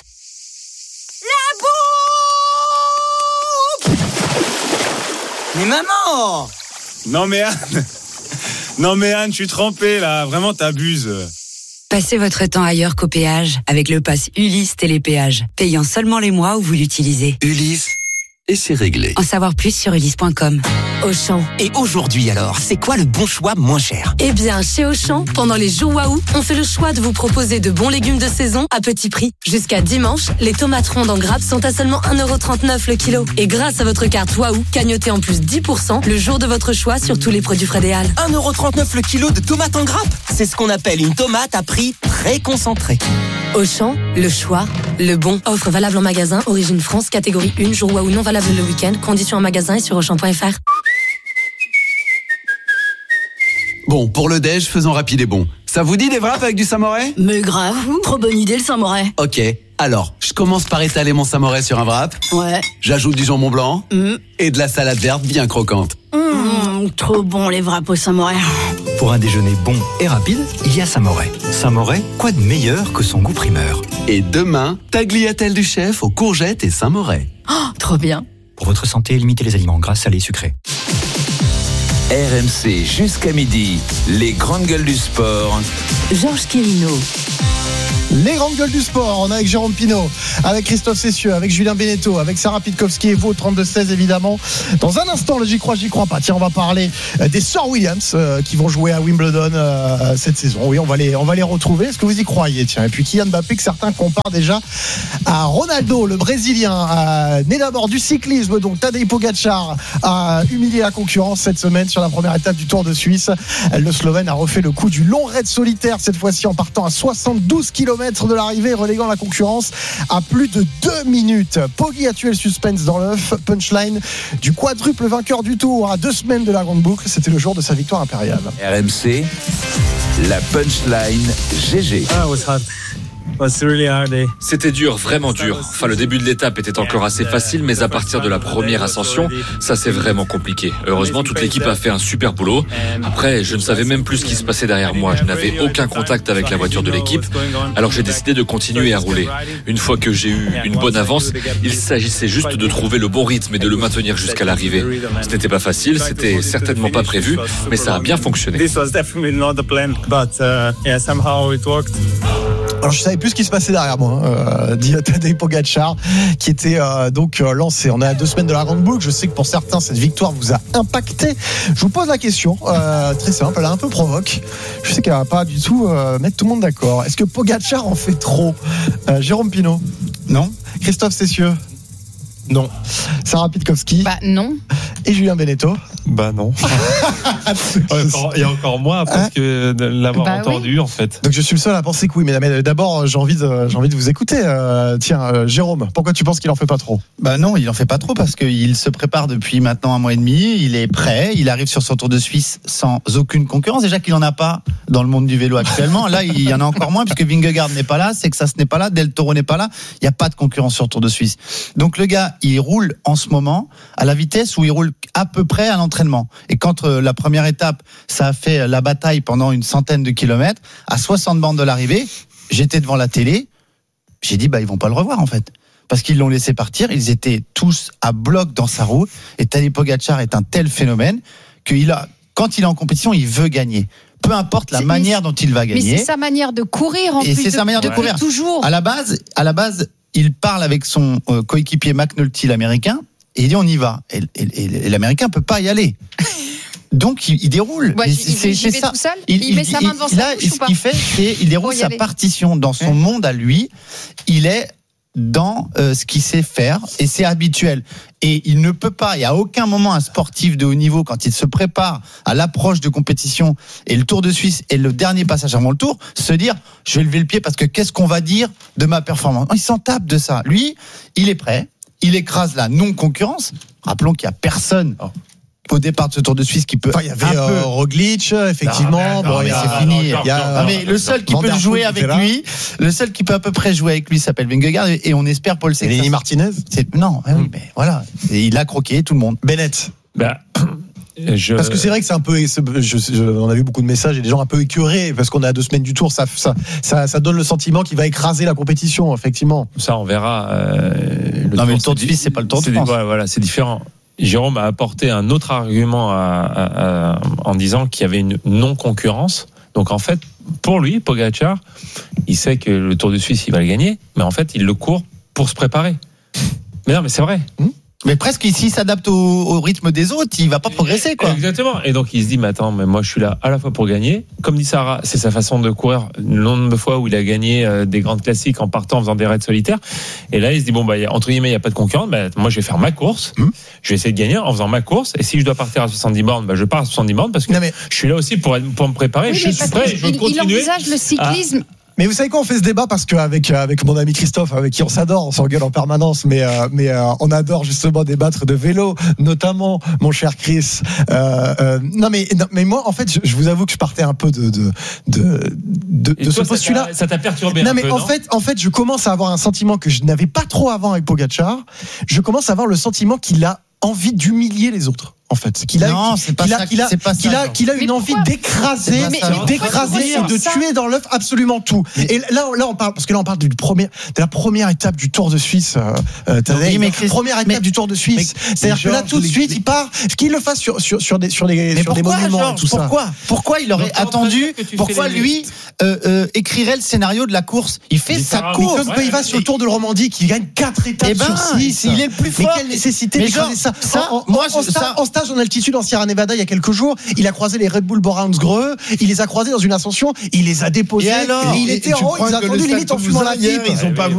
La bouffe! Mais maman! Non mais Anne Non mais Anne, je suis trempé là, vraiment t'abuses. Passez votre temps ailleurs qu'au péage avec le pass Ulysse Télépéage, payant seulement les mois où vous l'utilisez. Ulysse, et c'est réglé. En savoir plus sur ulysse point com. Auchan. Et aujourd'hui alors, c'est quoi le bon choix moins cher ? Eh bien, chez Auchan, pendant les jours Waouh, on fait le choix de vous proposer de bons légumes de saison à petit prix. Jusqu'à dimanche, les tomates rondes en grappe sont à seulement un euro trente-neuf le kilo. Et grâce à votre carte Waouh, cagnotez en plus dix pour cent le jour de votre choix sur tous les produits frais des Halles. un euro trente-neuf le kilo de tomates en grappe ? C'est ce qu'on appelle une tomate à prix très concentré. Auchan, le choix, le bon. Offre valable en magasin, origine France, catégorie un, jour Waouh non valable le week-end. Conditions en magasin et sur auchan point f r. Bon, pour le déj, faisons rapide et bon. Ça vous dit des wraps avec du samouraï ? Mais grave, trop bonne idée le samouraï. Ok, alors, je commence par étaler mon samouraï sur un wrap. Ouais. J'ajoute du jambon blanc mmh. et de la salade verte bien croquante. Mmh, trop bon les wraps au samouraï. Pour un déjeuner bon et rapide, il y a Samouraï. Samouraï, quoi de meilleur que son goût primeur ? Et demain, tagliatelle du chef aux courgettes et Samouraï. Oh, trop bien. Pour votre santé, limitez les aliments gras, salés, sucrés. R M C jusqu'à midi, les grandes gueules du sport. Georges Quirino. Les grandes gueules du sport, on est avec Jérôme Pinault, avec Christophe Cessieux, avec Julien Beneteau, avec Sarah Pitkowski et vous au trente-deux seize évidemment. Dans un instant, le J'y crois, j'y crois pas. Tiens, on va parler des sœurs Williams euh, qui vont jouer à Wimbledon euh, cette saison. Oui, on va les, on va les retrouver. Est-ce que vous y croyez ? Tiens, et puis Kylian Mbappé que certains comparent déjà à Ronaldo, le Brésilien, euh, né d'abord du cyclisme. Donc Tadej Pogačar a humilié la concurrence cette semaine sur la première étape du Tour de Suisse. Le Slovène a refait le coup du long raid solitaire cette fois-ci en partant à soixante-douze kilomètres de l'arrivée, reléguant la concurrence à plus de deux minutes. Poggi a tué le suspense dans l'œuf. Punchline du quadruple vainqueur du Tour à deux semaines de la grande boucle. C'était le jour de sa victoire impériale. R M C, la punchline G G. Ah, was hard. C'était dur, vraiment dur. Enfin, le début de l'étape était encore assez facile, mais à partir de la première ascension, ça c'est vraiment compliqué. Heureusement, toute l'équipe a fait un super boulot. Après, je ne savais même plus ce qui se passait derrière moi. Je n'avais aucun contact avec la voiture de l'équipe. Alors j'ai décidé de continuer à rouler. Une fois que j'ai eu une bonne avance, il s'agissait juste de trouver le bon rythme et de le maintenir jusqu'à l'arrivée. Ce n'était pas facile, c'était certainement pas prévu, mais ça a bien fonctionné. Alors je savais plus ce qui se passait derrière moi, euh, dit Tadej Pogačar, qui était euh, donc euh, lancé. On est à deux semaines de la grande boucle. Je sais que pour certains cette victoire vous a impacté. Je vous pose la question, euh, très simple, elle est un peu provoque. Je sais qu'elle va pas du tout euh, mettre tout le monde d'accord. Est-ce que Pogačar en fait trop ? euh, Jérôme Pinault ? Non. Christophe Cessieux ? Non. Sarah Pitkowski ? Bah non. Et Julien Beneteau ? Bah non. Il y a encore moins parce que de l'avoir bah entendu oui. en fait. Donc je suis le seul à penser que oui, mais d'abord j'ai envie de, j'ai envie de vous écouter. Euh, tiens, euh, Jérôme, pourquoi tu penses qu'il en fait pas trop ? Bah non, il en fait pas trop parce qu'il se prépare depuis maintenant un mois et demi. Il est prêt, il arrive sur son Tour de Suisse sans aucune concurrence. Déjà qu'il en a pas dans le monde du vélo actuellement. Là, il y en a encore moins puisque Vingegaard n'est pas là, Sexas n'est pas là, Del Toro n'est pas là. Il y a pas de concurrence sur le Tour de Suisse. Donc le gars, il roule en ce moment à la vitesse où il roule à peu près à l'entraînement. Et quand euh, la première étape, ça a fait la bataille pendant une centaine de kilomètres, à soixante bandes de l'arrivée, j'étais devant la télé, j'ai dit bah ils vont pas le revoir en fait. Parce qu'ils l'ont laissé partir, ils étaient tous à bloc dans sa roue. Et Tadej Pogačar est un tel phénomène qu'il a, quand il est en compétition, il veut gagner. Peu importe la c'est, manière dont il va gagner. Mais c'est sa manière de courir en et plus. C'est sa manière de, de courir toujours. À la base, à la base, il parle avec son euh, coéquipier McNulty, l'américain. Et il dit on y va. Et, et, et l'Américain peut pas y aller. Donc il, il déroule. Ouais, il, c'est, il, c'est ça. Tout seul, il, il, il met sa main devant il, sa bouche là, ou pas ? Ce qu'il fait, c'est il déroule sa aller. partition dans son ouais. monde à lui. Il est dans euh, ce qu'il sait faire et c'est habituel. Et il ne peut pas, il n'y a aucun moment un sportif de haut niveau quand il se prépare à l'approche de compétition et le Tour de Suisse est le dernier passage avant le Tour, se dire je vais lever le pied parce que qu'est-ce qu'on va dire de ma performance ? Il s'en tape de ça. Lui, il est prêt. Il écrase la non-concurrence. Rappelons qu'il n'y a personne au départ de ce Tour de Suisse qui peut. Enfin, il y avait euh, peu... Roglic, effectivement. Non, bon, mais c'est fini. Non, il y a, non, mais le seul qui peut le jouer avec lui, le seul qui peut à peu près jouer avec lui s'appelle Vingegaard et on espère Paul Sexas. Lenny Martinez. C'est non, mm. oui, mais voilà. Et il a croqué tout le monde. Bennett. Bah. Je... Parce que c'est vrai que c'est un peu, je, je, on a vu beaucoup de messages et des gens un peu écœurés parce qu'on est à deux semaines du Tour, ça, ça, ça, ça donne le sentiment qu'il va écraser la compétition, effectivement. Ça, on verra. Euh, le non, mais le Tour de Suisse, c'est pas le Tour de France. Ouais, voilà, c'est différent. Jérôme a apporté un autre argument à, à, à, en disant qu'il y avait une non-concurrence. Donc en fait, pour lui, Pogačar, il sait que le Tour de Suisse, il va le gagner, mais en fait, il le court pour se préparer. Mais non, mais c'est vrai. Mmh. Mais presque s'il s'adapte au, au rythme des autres, il va pas progresser, quoi. Exactement. Et donc il se dit, mais attends, mais moi je suis là à la fois pour gagner. Comme dit Sarah, c'est sa façon de courir. Le nombre de fois où il a gagné euh, des grandes classiques en partant, en faisant des raids solitaires. Et là il se dit, bon bah entre guillemets, il y a pas de concurrent. Bah, moi je vais faire ma course. Mmh. Je vais essayer de gagner en faisant ma course. Et si je dois partir à soixante-dix bornes, bah je pars à soixante-dix bornes parce que mais... je suis là aussi pour pour me préparer. Oui, je suis prêt. Je veux il, continuer. Il envisage le cyclisme. Ah. Mais vous savez quoi, on fait ce débat parce qu'avec avec mon ami Christophe, avec qui on s'adore, on s'engueule en permanence, mais euh, mais euh, on adore justement débattre de vélo, notamment mon cher Chris. Euh, euh, non mais non, mais moi en fait, je, je vous avoue que je partais un peu de de de de, de toi, ce postulat. Ça t'a perturbé non, un mais peu, en non fait en fait, je commence à avoir un sentiment que je n'avais pas trop avant avec Pogačar. Je commence à avoir le sentiment qu'il a envie d'humilier les autres. En fait, qu'il a, non, c'est pas qu'il a, ça, qu'il a, c'est pas qu'il ça, a, qu'il a une envie d'écraser, d'écraser et de tuer dans l'œuf absolument tout. Mais et là, là, on parle parce que là, on parle du premier, de la première étape du Tour de Suisse. Euh, oui, mais Chris, première étape mais, du Tour de Suisse. C'est-à-dire que là, tout de suite, il part. Qu'il le fasse sur sur sur des sur des, sur des monuments, Georges, tout ça. Pourquoi Pourquoi il aurait attendu Pourquoi lui euh, euh, écrirait le scénario de la course? Il fait sa course. Il va sur le Tour de Romandie, qui gagne quatre étapes sur six. Il est le plus fort. Mais quelle nécessité d'écraser ça? Moi, en stage en altitude en Sierra Nevada il y a quelques jours, il a croisé les Red Bull Borangsgreux, il les a croisés dans une ascension, il les a déposés, et alors, et il était en haut, ils ont attendu limite en fumant la pipe. Ils ont pas